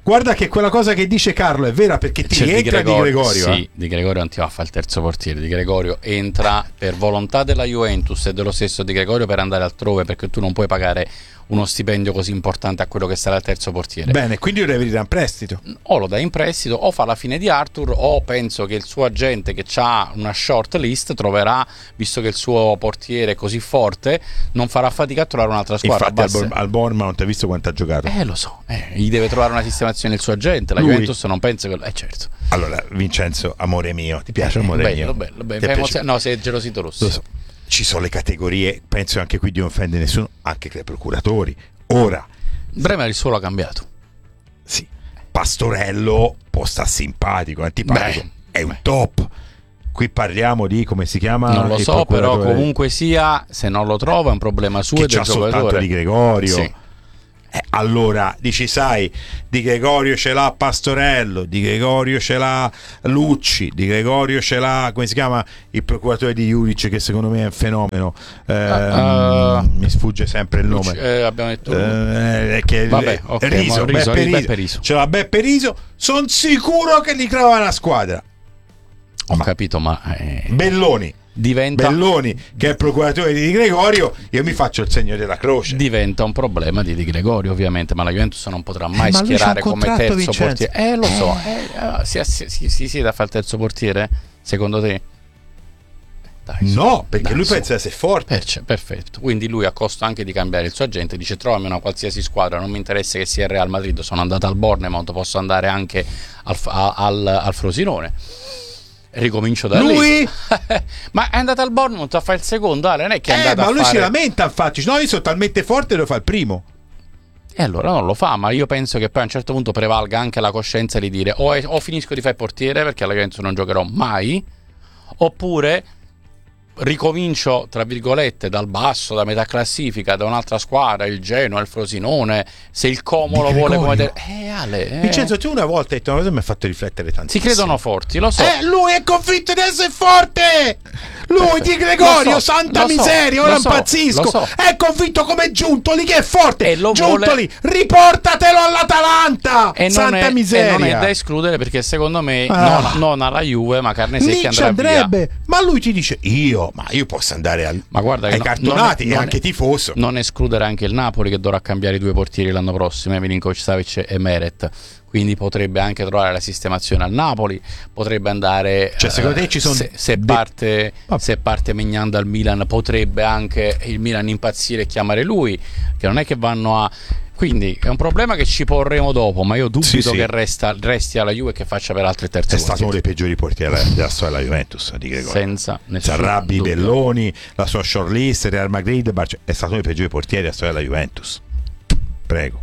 guarda che quella cosa che dice Carlo è vera, perché ti C'è rientra Di Gregorio. Di Gregorio sì, eh? Di Gregorio non ti va a fare il terzo portiere. Di Gregorio entra per volontà della Juventus e dello stesso Di Gregorio per andare altrove, perché tu non puoi pagare uno stipendio così importante a quello che sarà il terzo portiere. Bene, quindi lo devi dire in prestito. O lo dai in prestito o fa la fine di Arthur, o penso che il suo agente, che ha una short list, troverà, visto che il suo portiere è così forte, non farà fatica a trovare un'altra squadra. Infatti al, al Bournemouth non ti ha visto quanto ha giocato. Eh lo so, eh, gli deve trovare una sistemazione il suo agente. La Lui? Juventus non pensa che... Eh certo. Allora Vincenzo, amore mio, ti piace amore bello, mio? Bello, bello, Ti è bello. piaciuto? No, sei gelosito rosso. Lo so. Ci sono le categorie, penso anche qui di non offendere nessuno, anche che i procuratori. Ora Bremer il suo l'ha cambiato. Sì, Pastorello può sta simpatico, antipatico, beh, è un beh. top. Qui parliamo di, come si chiama? Non lo il so, però comunque sia, se non lo trova è un problema suo e del giocatore. Soltanto Di Gregorio. Sì. Eh, allora dici, sai, Di Gregorio ce l'ha Pastorello, Di Gregorio ce l'ha Lucci, Di Gregorio ce l'ha, come si chiama, il procuratore di Juric, che secondo me è un fenomeno. Eh, uh, mi sfugge sempre il nome. Lucci, eh, abbiamo detto eh, che vabbè, okay, Riso, Riso, Beppe Riso. Beppe Riso. Ce l'ha Beppe Riso. Sono sicuro che li trova una squadra. Ho ma, capito, ma eh... Belloni. Diventa... Belloni, che è il procuratore di Di Gregorio, io mi faccio il segno della croce. Diventa un problema di Di Gregorio, ovviamente, ma la Juventus non potrà mai eh, schierare come terzo Vincenzo. portiere. Eh, lo so, eh, si, si, si, si siede a fare il terzo portiere, secondo te? Dai, no, perché dai, lui su. pensa di essere forte. Perce, perfetto, quindi lui, a costo anche di cambiare il suo agente, dice: trovami una qualsiasi squadra, non mi interessa che sia il Real Madrid, sono andato al Bournemouth, posso andare anche al, al, al Frosinone. Ricomincio da lui? lì. Ma è andato al Bournemouth a fare il secondo, non è che è eh, andato ma a lui fare... si lamenta, infatti, no, io sono talmente forte lo fa il primo. E allora non lo fa, ma io penso che poi a un certo punto prevalga anche la coscienza di dire o, è, o finisco di fare portiere perché alla Juventus non giocherò mai, oppure ricomincio, tra virgolette, dal basso, da metà classifica, da un'altra squadra, il Genoa, il Frosinone, se il Como lo vuole come te... eh Ale eh. Vincenzo, tu una volta hai detto una cosa che mi ha fatto riflettere tantissimo. Si credono forti, lo so. Eh, lui è convinto di essere forte. Lui Di Gregorio, so, santa miseria, so, ora so, impazzisco. So. È convinto come Giuntoli che è forte. E lo Giuntoli, vuole... riportatelo all'Atalanta. E santa non è, miseria. E non è da escludere, perché secondo me ah. non, non alla Juve, ma carne secca andrà andrebbe. Via. Ma lui ti dice: io, ma io posso andare al, ma guarda, ai no, cartonati non è, e non anche è, tifoso. Non escludere anche il Napoli, che dovrà cambiare i due portieri l'anno prossimo, eh, Milinkovic-Savic e Meret. Quindi potrebbe anche trovare la sistemazione al Napoli, potrebbe andare, cioè secondo eh, te ci sono se, se parte de... se parte Maignan dal Milan, potrebbe anche il Milan impazzire e chiamare lui, che non è che vanno a... Quindi è un problema che ci porremo dopo, ma io dubito sì, sì. che resta, resti alla Juve e che faccia per altri terzi. È stato uno dei peggiori portieri della storia della Juventus, Di Gregorio. Senza nessun Sarabbi, dubbio. Belloni, la sua shortlist, Real Madrid, Barce... è stato uno dei peggiori portieri della storia della Juventus. Prego.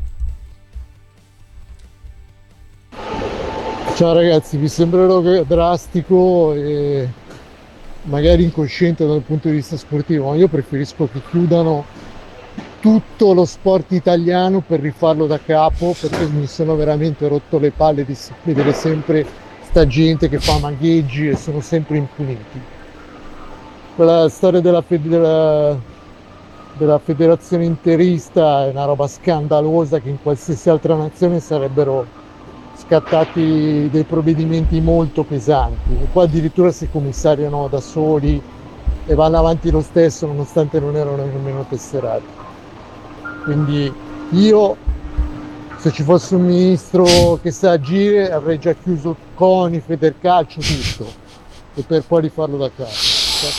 Ciao ragazzi, vi sembrerò drastico e magari incosciente dal punto di vista sportivo, ma io preferisco che chiudano tutto lo sport italiano per rifarlo da capo, perché mi sono veramente rotto le palle di vedere sempre sta gente che fa mangheggi e sono sempre impuniti. Quella storia della, fed- della, della federazione interista è una roba scandalosa che in qualsiasi altra nazione sarebbero scattati dei provvedimenti molto pesanti, e qua addirittura si commissariano da soli e vanno avanti lo stesso nonostante non erano nemmeno tesserati. Quindi io, se ci fosse un ministro che sa agire, avrei già chiuso CONI, Federcalcio, tutto, e per poi rifarlo da capo.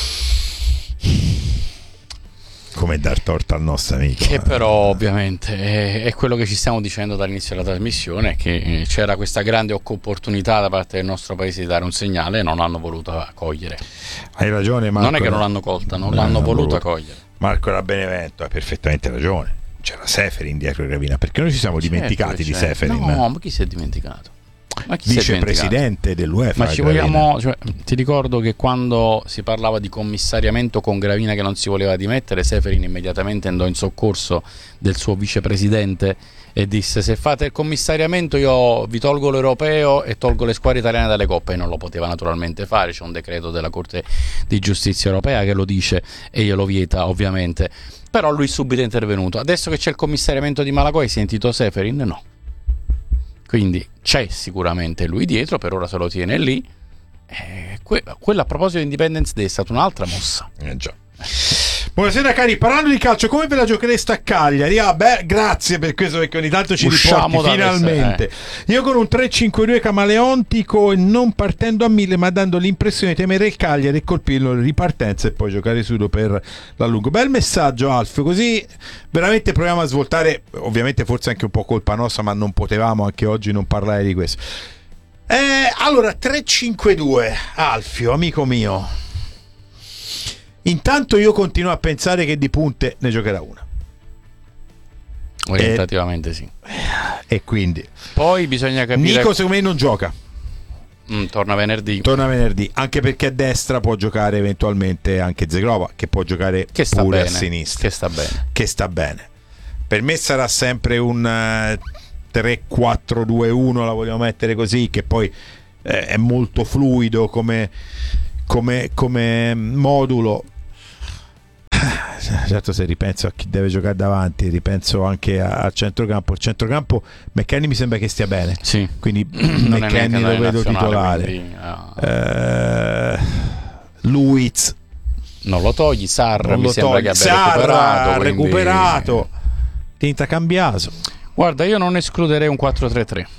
Come dar torto al nostro amico. Che però ovviamente è, è quello che ci stiamo dicendo dall'inizio della trasmissione, che c'era questa grande opportunità da parte del nostro paese di dare un segnale e non l'hanno voluto cogliere. Hai ragione Marco. Non è che non l'hanno colta, non, non l'hanno voluta cogliere. Marco da Benevento ha perfettamente ragione. C'era Seferin dietro Gravina, perché noi ci siamo certo, dimenticati certo. di Seferin. No, ma chi si è dimenticato? Ma chi vicepresidente dell'UEFA. Ma ci vogliamo, cioè, ti ricordo che quando si parlava di commissariamento con Gravina che non si voleva dimettere, Seferin immediatamente andò in soccorso del suo vicepresidente e disse: se fate il commissariamento io vi tolgo l'europeo e tolgo le squadre italiane dalle coppe. E non lo poteva naturalmente fare, c'è un decreto della Corte di Giustizia europea che lo dice e glielo vieta ovviamente, però lui subito è intervenuto. Adesso che c'è il commissariamento di Malagoi, hai sentito Seferin? No. quindi c'è sicuramente lui dietro, per ora se lo tiene lì. Eh, que- quella a proposito di Independence Day è stata un'altra mossa. Eh già. Buonasera cari, parlando di calcio, come ve la giochereste a Cagliari? Ah, beh, grazie per questo, perché ogni tanto ci Usciamo riporti finalmente. Adesso, eh. Io con un tre cinque due camaleontico e non partendo a mille, ma dando l'impressione di temere il Cagliari e colpirlo in ripartenza e poi giocare sudo per la lungo. Bel messaggio, Alfio, così veramente proviamo a svoltare, ovviamente forse anche un po' colpa nostra, ma non potevamo anche oggi non parlare di questo. Eh, allora, tre cinque due, Alfio, amico mio. Intanto io continuo a pensare che di punte ne giocherà una. Orientativamente e, sì. E quindi poi bisogna capire. Nico secondo me non gioca. Mm, torna venerdì. Torna venerdì, anche perché a destra può giocare eventualmente anche Zegrova, che può giocare che sta pure bene, a sinistra. Che sta bene. Che sta bene. Per me sarà sempre un uh, tre quattro due uno, la vogliamo mettere così, che poi eh, è molto fluido come, come, come modulo. Certo, se ripenso a chi deve giocare davanti, ripenso anche al centrocampo. Il centrocampo McKennie mi sembra che stia bene, sì. Quindi McKennie lo vedo titolare. Quindi, no. eh, Luiz non lo togli, Sarr non mi lo sembra togli. che abbia Sarr recuperato, ha quindi... recuperato Tinta Cambiaso. Guarda, io non escluderei un quattro tre tre.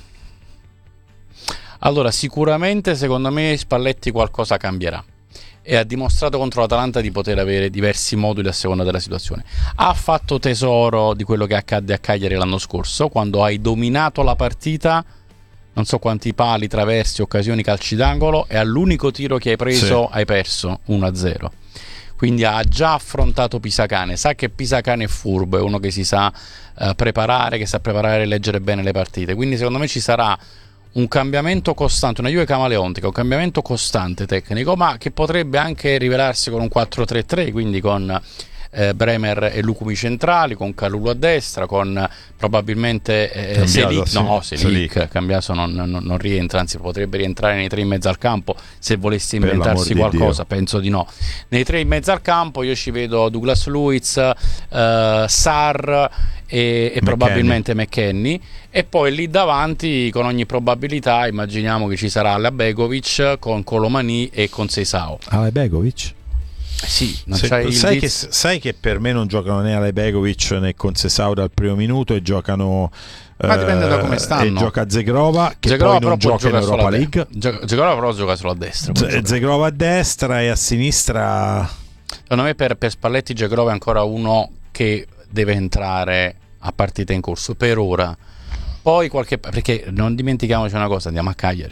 Allora, sicuramente secondo me Spalletti qualcosa cambierà e ha dimostrato contro l'Atalanta di poter avere diversi moduli a seconda della situazione. Ha fatto tesoro di quello che accadde a Cagliari l'anno scorso, quando hai dominato la partita, non so quanti pali, traversi, occasioni, calci d'angolo, e all'unico tiro che hai preso sì. hai perso uno a zero. Quindi ha già affrontato Pisacane, sa che Pisacane è furbo, è uno che si sa uh, preparare, che sa preparare e leggere bene le partite. Quindi secondo me ci sarà un cambiamento costante, una Juve camaleontica, un cambiamento costante tecnico, ma che potrebbe anche rivelarsi con un quattro tre tre, quindi con eh, Bremer e Lucumi centrali, con Kalulu a destra, con probabilmente eh, Selic, sì. no Selic, Cambiaso non, non, non rientra, anzi potrebbe rientrare nei tre in mezzo al campo se volesse inventarsi qualcosa, di penso di no. Nei tre in mezzo al campo io ci vedo Douglas Luiz, eh, Sarr e, e probabilmente McKennie, e poi lì davanti con ogni probabilità immaginiamo che ci sarà Alabegovic con Colomani e con Seisao. Alabegovic? Sì, non Se, c'hai sai, il che, sai che per me non giocano né Alabegovic né con Seisao dal primo minuto, e giocano ma dipende da come stanno. E gioca Zegrova, che Zegrova poi non gioca in Europa League. De- Zegrova però gioca solo a destra. Z- Zegrova a destra e a sinistra. Secondo me per, per Spalletti Zegrova è ancora uno che deve entrare a partita in corso per ora. Poi qualche, perché non dimentichiamoci una cosa, andiamo a Cagliari.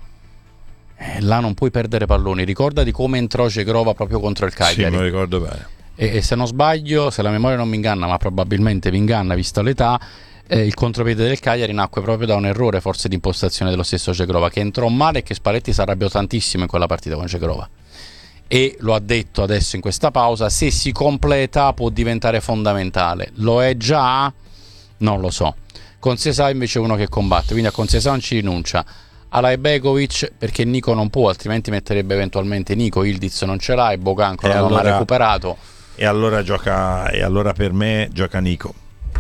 Eh, là non puoi perdere palloni. Ricordati come entrò Zegrova proprio contro il Cagliari. Sì, me lo ricordo bene. E, e se non sbaglio, se la memoria non mi inganna, ma probabilmente mi inganna vista l'età, eh, il contropiede del Cagliari nacque proprio da un errore forse di impostazione dello stesso Zegrova, che entrò male e che Spalletti si arrabbiò tantissimo in quella partita con Zegrova. E lo ha detto adesso in questa pausa, se si completa può diventare fondamentale. Lo è già? Non lo so. Con Seisao invece è uno che combatte, quindi a Seisao non ci rinuncia. Alabegovic perché Nico non può, altrimenti metterebbe eventualmente Nico, Ildiz non ce l'ha e Bogan ancora non allora, ha recuperato. E allora gioca, e allora per me gioca Nico.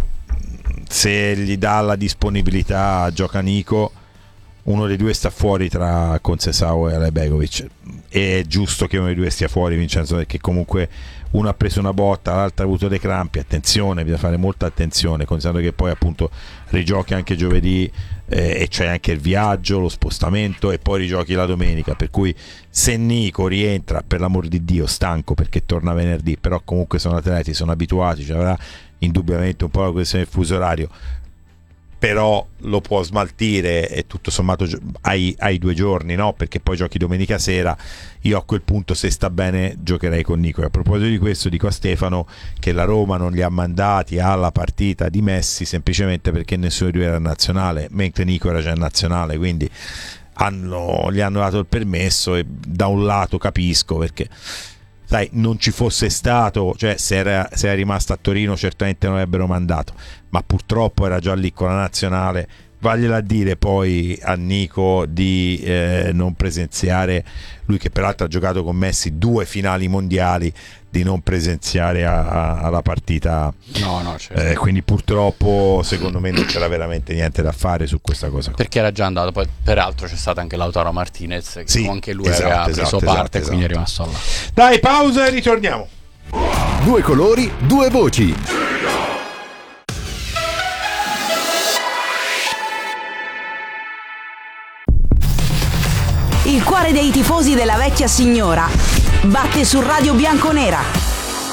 Se gli dà la disponibilità gioca Nico. Uno dei due sta fuori tra Concesao e Alabegovic. È giusto che uno dei due stia fuori, Vincenzo, perché comunque uno ha preso una botta, l'altro ha avuto dei crampi. Attenzione, bisogna fare molta attenzione, considerando che poi appunto rigiochi anche giovedì eh, e c'è anche il viaggio, lo spostamento, e poi rigiochi la domenica. Per cui se Nico rientra, per l'amor di Dio, stanco perché torna venerdì, però comunque sono atleti, sono abituati, ci avrà indubbiamente un po' la questione del fuso orario, però lo può smaltire e tutto sommato hai, hai due giorni, no? Perché poi giochi domenica sera. Io a quel punto, se sta bene, giocherei con Nico. E a proposito di questo dico a Stefano che la Roma non li ha mandati alla partita di Messi semplicemente perché nessuno di due era nazionale, mentre Nico era già in nazionale, quindi hanno, gli hanno dato il permesso. E da un lato capisco, perché sai, non ci fosse stato, cioè se era, se era rimasto a Torino certamente non avrebbero mandato, ma purtroppo era già lì con la nazionale vagliela a dire poi a Nico di eh, non presenziare, lui che peraltro ha giocato con Messi due finali mondiali, di non presenziare a, a, alla partita. No, no, certo. eh, quindi purtroppo secondo me non c'era veramente niente da fare su questa cosa. Perché era già andato, poi peraltro c'è stato anche Lautaro Martinez che sì, anche lui esatto, aveva preso esatto, parte, esatto, quindi esatto. è rimasto là. Dai, pausa e ritorniamo. Due colori, due voci. Il cuore dei tifosi della vecchia signora batte su Radio Bianconera.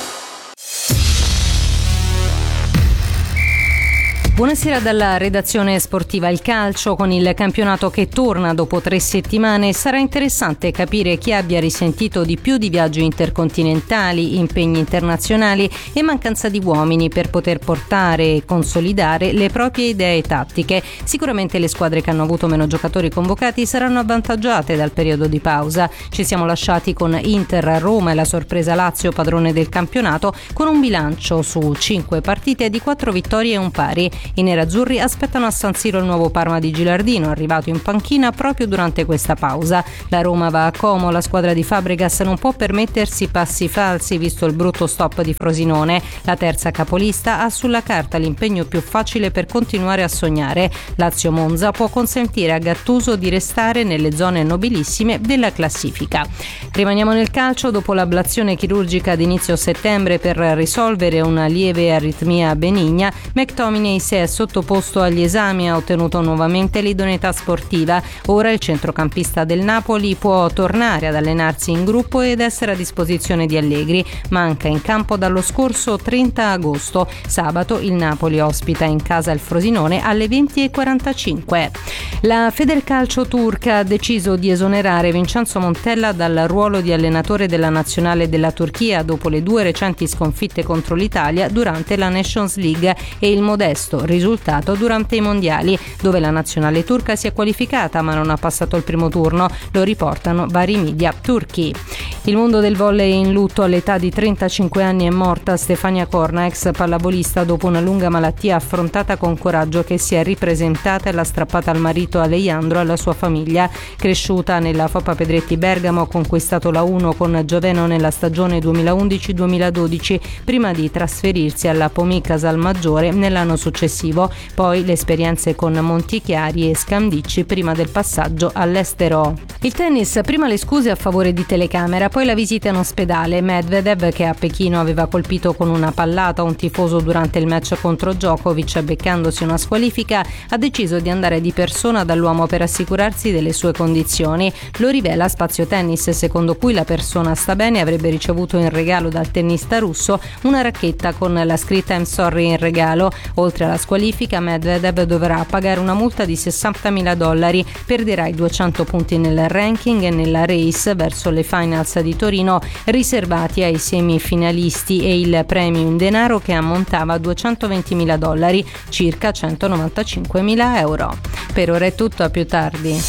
Buonasera dalla redazione sportiva. Il calcio, con il campionato che torna dopo tre settimane, sarà interessante capire chi abbia risentito di più di viaggi intercontinentali, impegni internazionali e mancanza di uomini per poter portare e consolidare le proprie idee tattiche. Sicuramente le squadre che hanno avuto meno giocatori convocati saranno avvantaggiate dal periodo di pausa. Ci siamo lasciati con Inter, Roma e la sorpresa Lazio, padrone del campionato, con un bilancio su cinque partite di quattro vittorie e un pari. I nerazzurri aspettano a San Siro il nuovo Parma di Gilardino, arrivato in panchina proprio durante questa pausa. La Roma va a Como, la squadra di Fabregas non può permettersi passi falsi visto il brutto stop di Frosinone. La terza capolista ha sulla carta l'impegno più facile per continuare a sognare. Lazio Monza può consentire a Gattuso di restare nelle zone nobilissime della classifica. Rimaniamo nel calcio. Dopo l'ablazione chirurgica ad inizio settembre per risolvere una lieve aritmia benigna, McTominay si è sottoposto agli esami e ha ottenuto nuovamente l'idoneità sportiva. Ora il centrocampista del Napoli può tornare ad allenarsi in gruppo ed essere a disposizione di Allegri. Manca in campo dallo scorso trenta agosto. Sabato il Napoli ospita in casa il Frosinone alle venti e quarantacinque. La Federcalcio turca ha deciso di esonerare Vincenzo Montella dal ruolo di allenatore della nazionale della Turchia dopo le due recenti sconfitte contro l'Italia durante la Nations League e il modesto risultato durante i mondiali, dove la nazionale turca si è qualificata ma non ha passato il primo turno. Lo riportano vari media turchi. Il mondo del volley in lutto. All'età di trentacinque anni è morta Stefania Corna, ex pallavolista, dopo una lunga malattia affrontata con coraggio, che si è ripresentata e l'ha strappata al marito Alejandro e alla sua famiglia. Cresciuta nella Foppa Pedretti Bergamo, ha conquistato la uno con Gioveno nella stagione duemilaundici duemiladodici prima di trasferirsi alla Pomì Casalmaggiore nell'anno successivo, poi le esperienze con Montichiari e Scandicci prima del passaggio all'estero. Il tennis, prima le scuse a favore di telecamera, poi la visita in ospedale. Medvedev, che a Pechino aveva colpito con una pallata un tifoso durante il match contro Djokovic beccandosi una squalifica, ha deciso di andare di persona dall'uomo per assicurarsi delle sue condizioni. Lo rivela Spazio Tennis, secondo cui la persona sta bene e avrebbe ricevuto in regalo dal tennista russo una racchetta con la scritta I'm sorry in regalo. Oltre alla squalifica, Medvedev dovrà pagare una multa di sessantamila dollari, perderà i duecento punti nel ranking e nella race verso le finals di Torino riservati ai semifinalisti e il premio in denaro, che ammontava a duecentoventimila dollari, circa centonovantacinquemila euro. Per ora è tutto, a più tardi.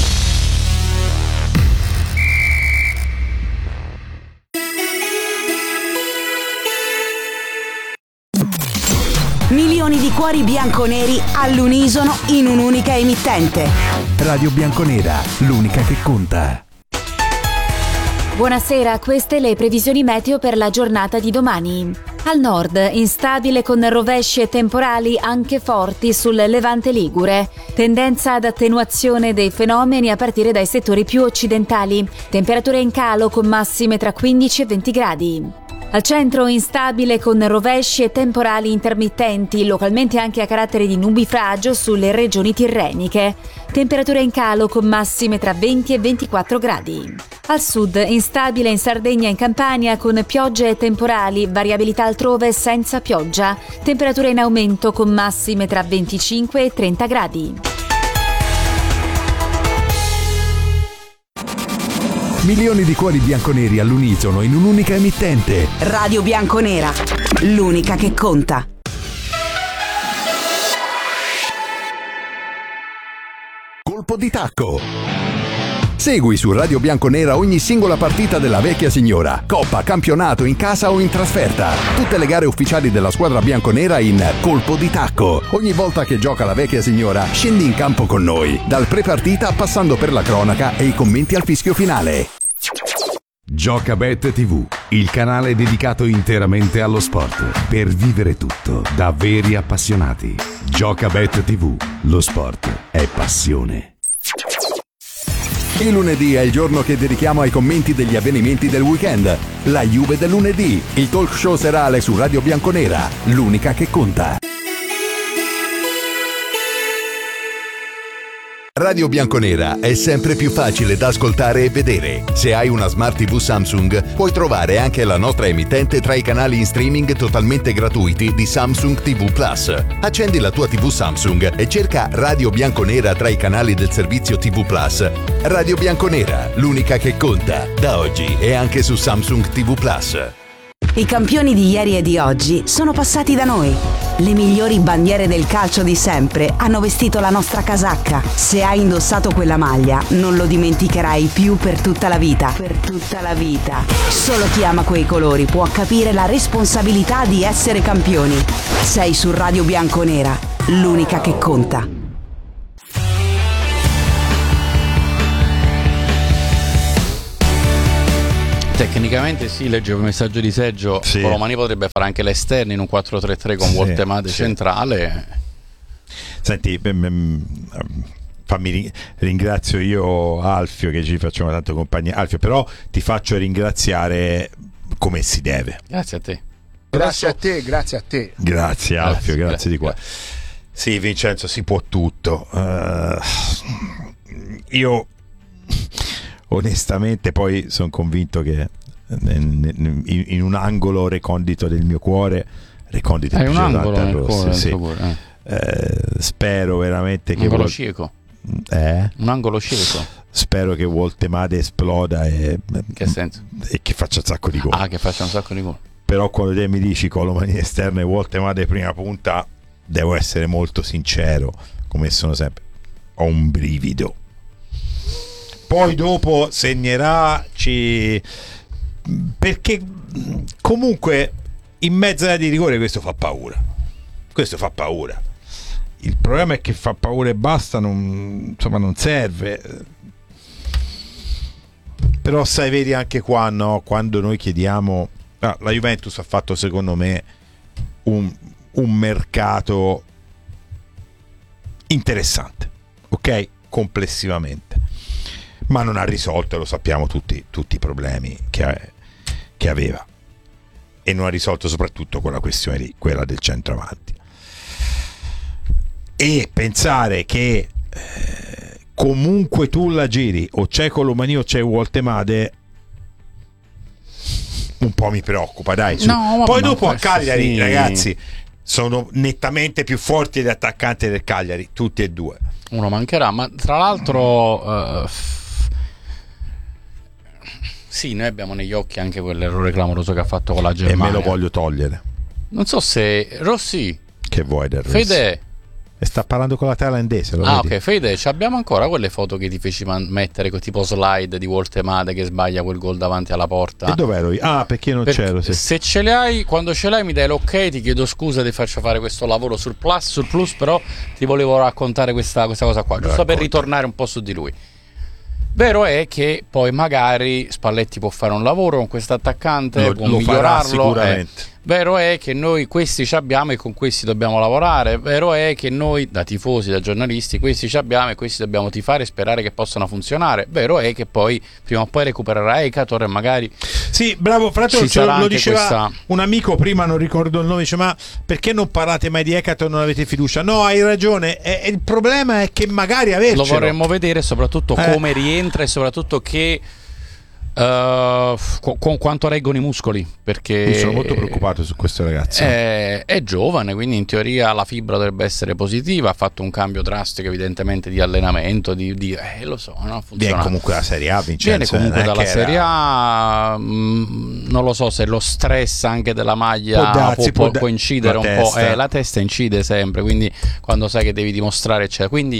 Milioni di cuori bianconeri all'unisono in un'unica emittente. Radio Bianconera, l'unica che conta. Buonasera, queste le previsioni meteo per la giornata di domani. Al nord, instabile con rovesci e temporali anche forti sul Levante ligure. Tendenza ad attenuazione dei fenomeni a partire dai settori più occidentali. Temperature in calo con massime tra quindici e venti gradi. Al centro instabile con rovesci e temporali intermittenti, localmente anche a carattere di nubifragio sulle regioni tirreniche. Temperature in calo con massime tra venti e ventiquattro gradi. Al sud instabile in Sardegna e in Campania con piogge e temporali, variabilità altrove senza pioggia. Temperature in aumento con massime tra venticinque e trenta gradi. Milioni di cuori bianconeri all'unisono in un'unica emittente. Radio Bianconera, l'unica che conta. Colpo di tacco. Segui su Radio Bianconera ogni singola partita della vecchia signora, coppa, campionato, in casa o in trasferta. Tutte le gare ufficiali della squadra bianconera in colpo di tacco. Ogni volta che gioca la vecchia signora, scendi in campo con noi, dal pre-partita passando per la cronaca e i commenti al fischio finale. Giocabet tivù, il canale dedicato interamente allo sport, per vivere tutto da veri appassionati. Giocabet tivù, lo sport è passione. Il lunedì è il giorno che dedichiamo ai commenti degli avvenimenti del weekend. La Juve del lunedì, il talk show serale su Radio Bianconera, l'unica che conta. Radio Bianconera è sempre più facile da ascoltare e vedere. Se hai una Smart tivù Samsung, puoi trovare anche la nostra emittente tra i canali in streaming totalmente gratuiti di Samsung tivù Plus. Accendi la tua tivù Samsung e cerca Radio Bianconera tra i canali del servizio tivù Plus. Radio Bianconera, l'unica che conta, da oggi e anche su Samsung tivù Plus. I campioni di ieri e di oggi sono passati da noi. Le migliori bandiere del calcio di sempre hanno vestito la nostra casacca. Se hai indossato quella maglia, non lo dimenticherai più per tutta la vita. Per tutta la vita. Solo chi ama quei colori può capire la responsabilità di essere campioni. Sei su Radio Bianconera, l'unica che conta. Tecnicamente sì, leggevo il messaggio di Seggio, sì. Colomani potrebbe fare anche l'esterno in un quattro tre tre con sì, Woltemade sì. centrale. Senti, fammi ringrazio io Alfio, che ci facciamo tanto compagnia. Alfio, però ti faccio ringraziare come si deve. Grazie a te. Grazie a te, grazie a te. Grazie Alfio, grazie, grazie, grazie di cuore. Grazie. Sì, Vincenzo, si può tutto. Uh, io onestamente poi sono convinto che in, in un angolo recondito del mio cuore, recondito è un angolo nel Rossi, cuore, sì. cuore, eh. Eh, spero veramente che angolo vol- cieco eh? un angolo cieco spero che Woltemade esploda e, che senso? E che faccia un sacco di gol. Ah, che faccia un sacco di gol. Però quando te mi dici Colomani esterno e Woltemade prima punta, devo essere molto sincero, come sono sempre, ho un brivido. Poi dopo segnerà ci... perché comunque in mezzo alla di rigore questo fa paura, questo fa paura. Il problema è che fa paura e basta, non, insomma non serve. Però sai, vedi anche qua, no? Quando noi chiediamo, ah, la Juventus ha fatto secondo me un, un mercato interessante, ok, complessivamente, ma non ha risolto, lo sappiamo tutti, tutti i problemi che, che aveva, e non ha risolto soprattutto quella questione lì, quella del centravanti. E pensare che eh, comunque tu la giri, o c'è Colomani o c'è Woltemade, un po' mi preoccupa, dai. Su. No, Poi ma dopo a Cagliari, sì. Ragazzi, sono nettamente più forti gli attaccanti del Cagliari, tutti e due. Uno mancherà, ma tra l'altro uh, sì, noi abbiamo negli occhi anche quell'errore clamoroso che ha fatto con la Germania, e me lo voglio togliere. Non so se Rossi, che vuoi del Rossi? Fede, e sta parlando con la thailandese, lo ah vedi? ok, Fede, abbiamo ancora quelle foto che ti feci man- mettere con tipo slide di Woltemade che sbaglia quel gol davanti alla porta? E dov'ero io? Ah, perché non perché c'ero, sì. Se ce le hai, quando ce l'hai mi dai l'ok, ti chiedo scusa, ti faccio fare questo lavoro sul plus, sul plus però ti volevo raccontare questa, questa cosa qua, giusto Racconta. per ritornare un po' su di lui. Vero è che poi magari Spalletti può fare un lavoro con questo attaccante, lo, può lo migliorarlo, sicuramente. Eh. Vero è che noi questi ci abbiamo e con questi dobbiamo lavorare. Vero è che noi, da tifosi, da giornalisti, questi ci abbiamo e questi dobbiamo tifare e sperare che possano funzionare. Vero è che poi prima o poi recupererà Ekator e magari sì, bravo, fra l'altro ci sarà lo diceva questa... un amico prima, non ricordo il nome, dice: ma perché non parlate mai di Ekator, non avete fiducia? No, hai ragione, e, e il problema è che magari avercelo. Lo vorremmo vedere, soprattutto eh. come rientra e soprattutto che Uh, con quanto reggono i muscoli, perché mi sono molto preoccupato su questo ragazzo. È, è giovane, quindi in teoria la fibra dovrebbe essere positiva. Ha fatto un cambio drastico, evidentemente, di allenamento. Di, di eh, lo so, non ha funzionato. Viene comunque dalla Serie A, Vincenzo. Viene comunque dalla era... Serie A. Mh, non lo so se lo stress anche della maglia può, darsi, può, può, può, può incidere un testa. po'. Eh, la testa incide sempre, quindi quando sai che devi dimostrare, eccetera. Quindi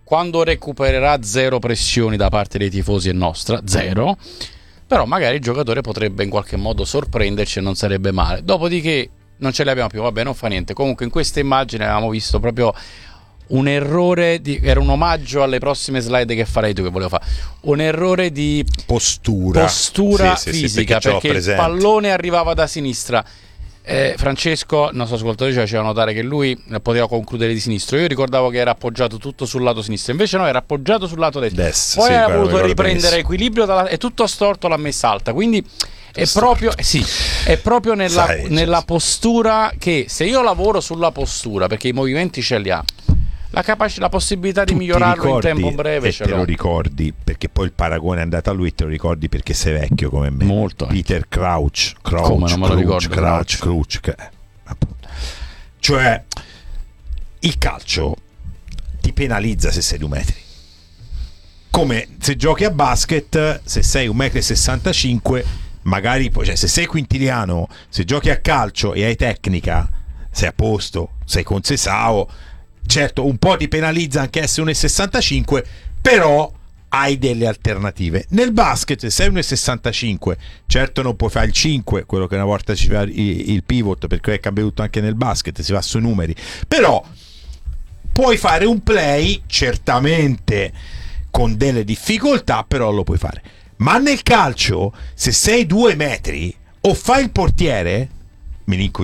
quando recupererà zero pressioni da parte dei tifosi e nostra, zero, però magari il giocatore potrebbe in qualche modo sorprenderci e non sarebbe male. Dopodiché non ce le abbiamo più, vabbè, non fa niente. Comunque in questa immagine avevamo visto proprio un errore di, era un omaggio alle prossime slide che farai tu, che volevo fare un errore di postura, postura sì, sì, fisica, sì, perché, perché il pallone arrivava da sinistra. eh, Francesco, il nostro ascoltatore, ci faceva notare che lui poteva concludere di sinistro. Io ricordavo che era appoggiato tutto sul lato sinistro, invece no, era appoggiato sul lato destro, destro poi sì, ha voluto riprendere equilibrio dalla, e tutto storto l'ha messa alta, quindi è proprio, eh sì, è proprio nella, Sai, nella postura, che se io lavoro sulla postura, perché i movimenti ce li ha, la, capac- la possibilità di migliorarlo ricordi, in tempo breve e ce te l'ho. lo ricordi perché poi il paragone è andato a lui, e te lo ricordi perché sei vecchio come me. Molto. Peter Crouch, Crouch, Come non me lo ricordo, Crouch, Crouch, Crouch, eh, appunto. Cioè il calcio ti penalizza se sei due metri, come se giochi a basket, se sei un metro e sessantacinque magari, cioè se sei quintiliano, se giochi a calcio e hai tecnica sei a posto, sei con Sesao. Certo, un po' ti penalizza anche essere uno virgola sessantacinque, però hai delle alternative. Nel basket, se sei uno virgola sessantacinque, certo non puoi fare il cinque, quello che una volta ci fa il, il pivot, perché è cambiato anche nel basket, si va sui numeri, però puoi fare un play, certamente con delle difficoltà, però lo puoi fare. Ma nel calcio, se sei due metri o fai il portiere, Milinkovic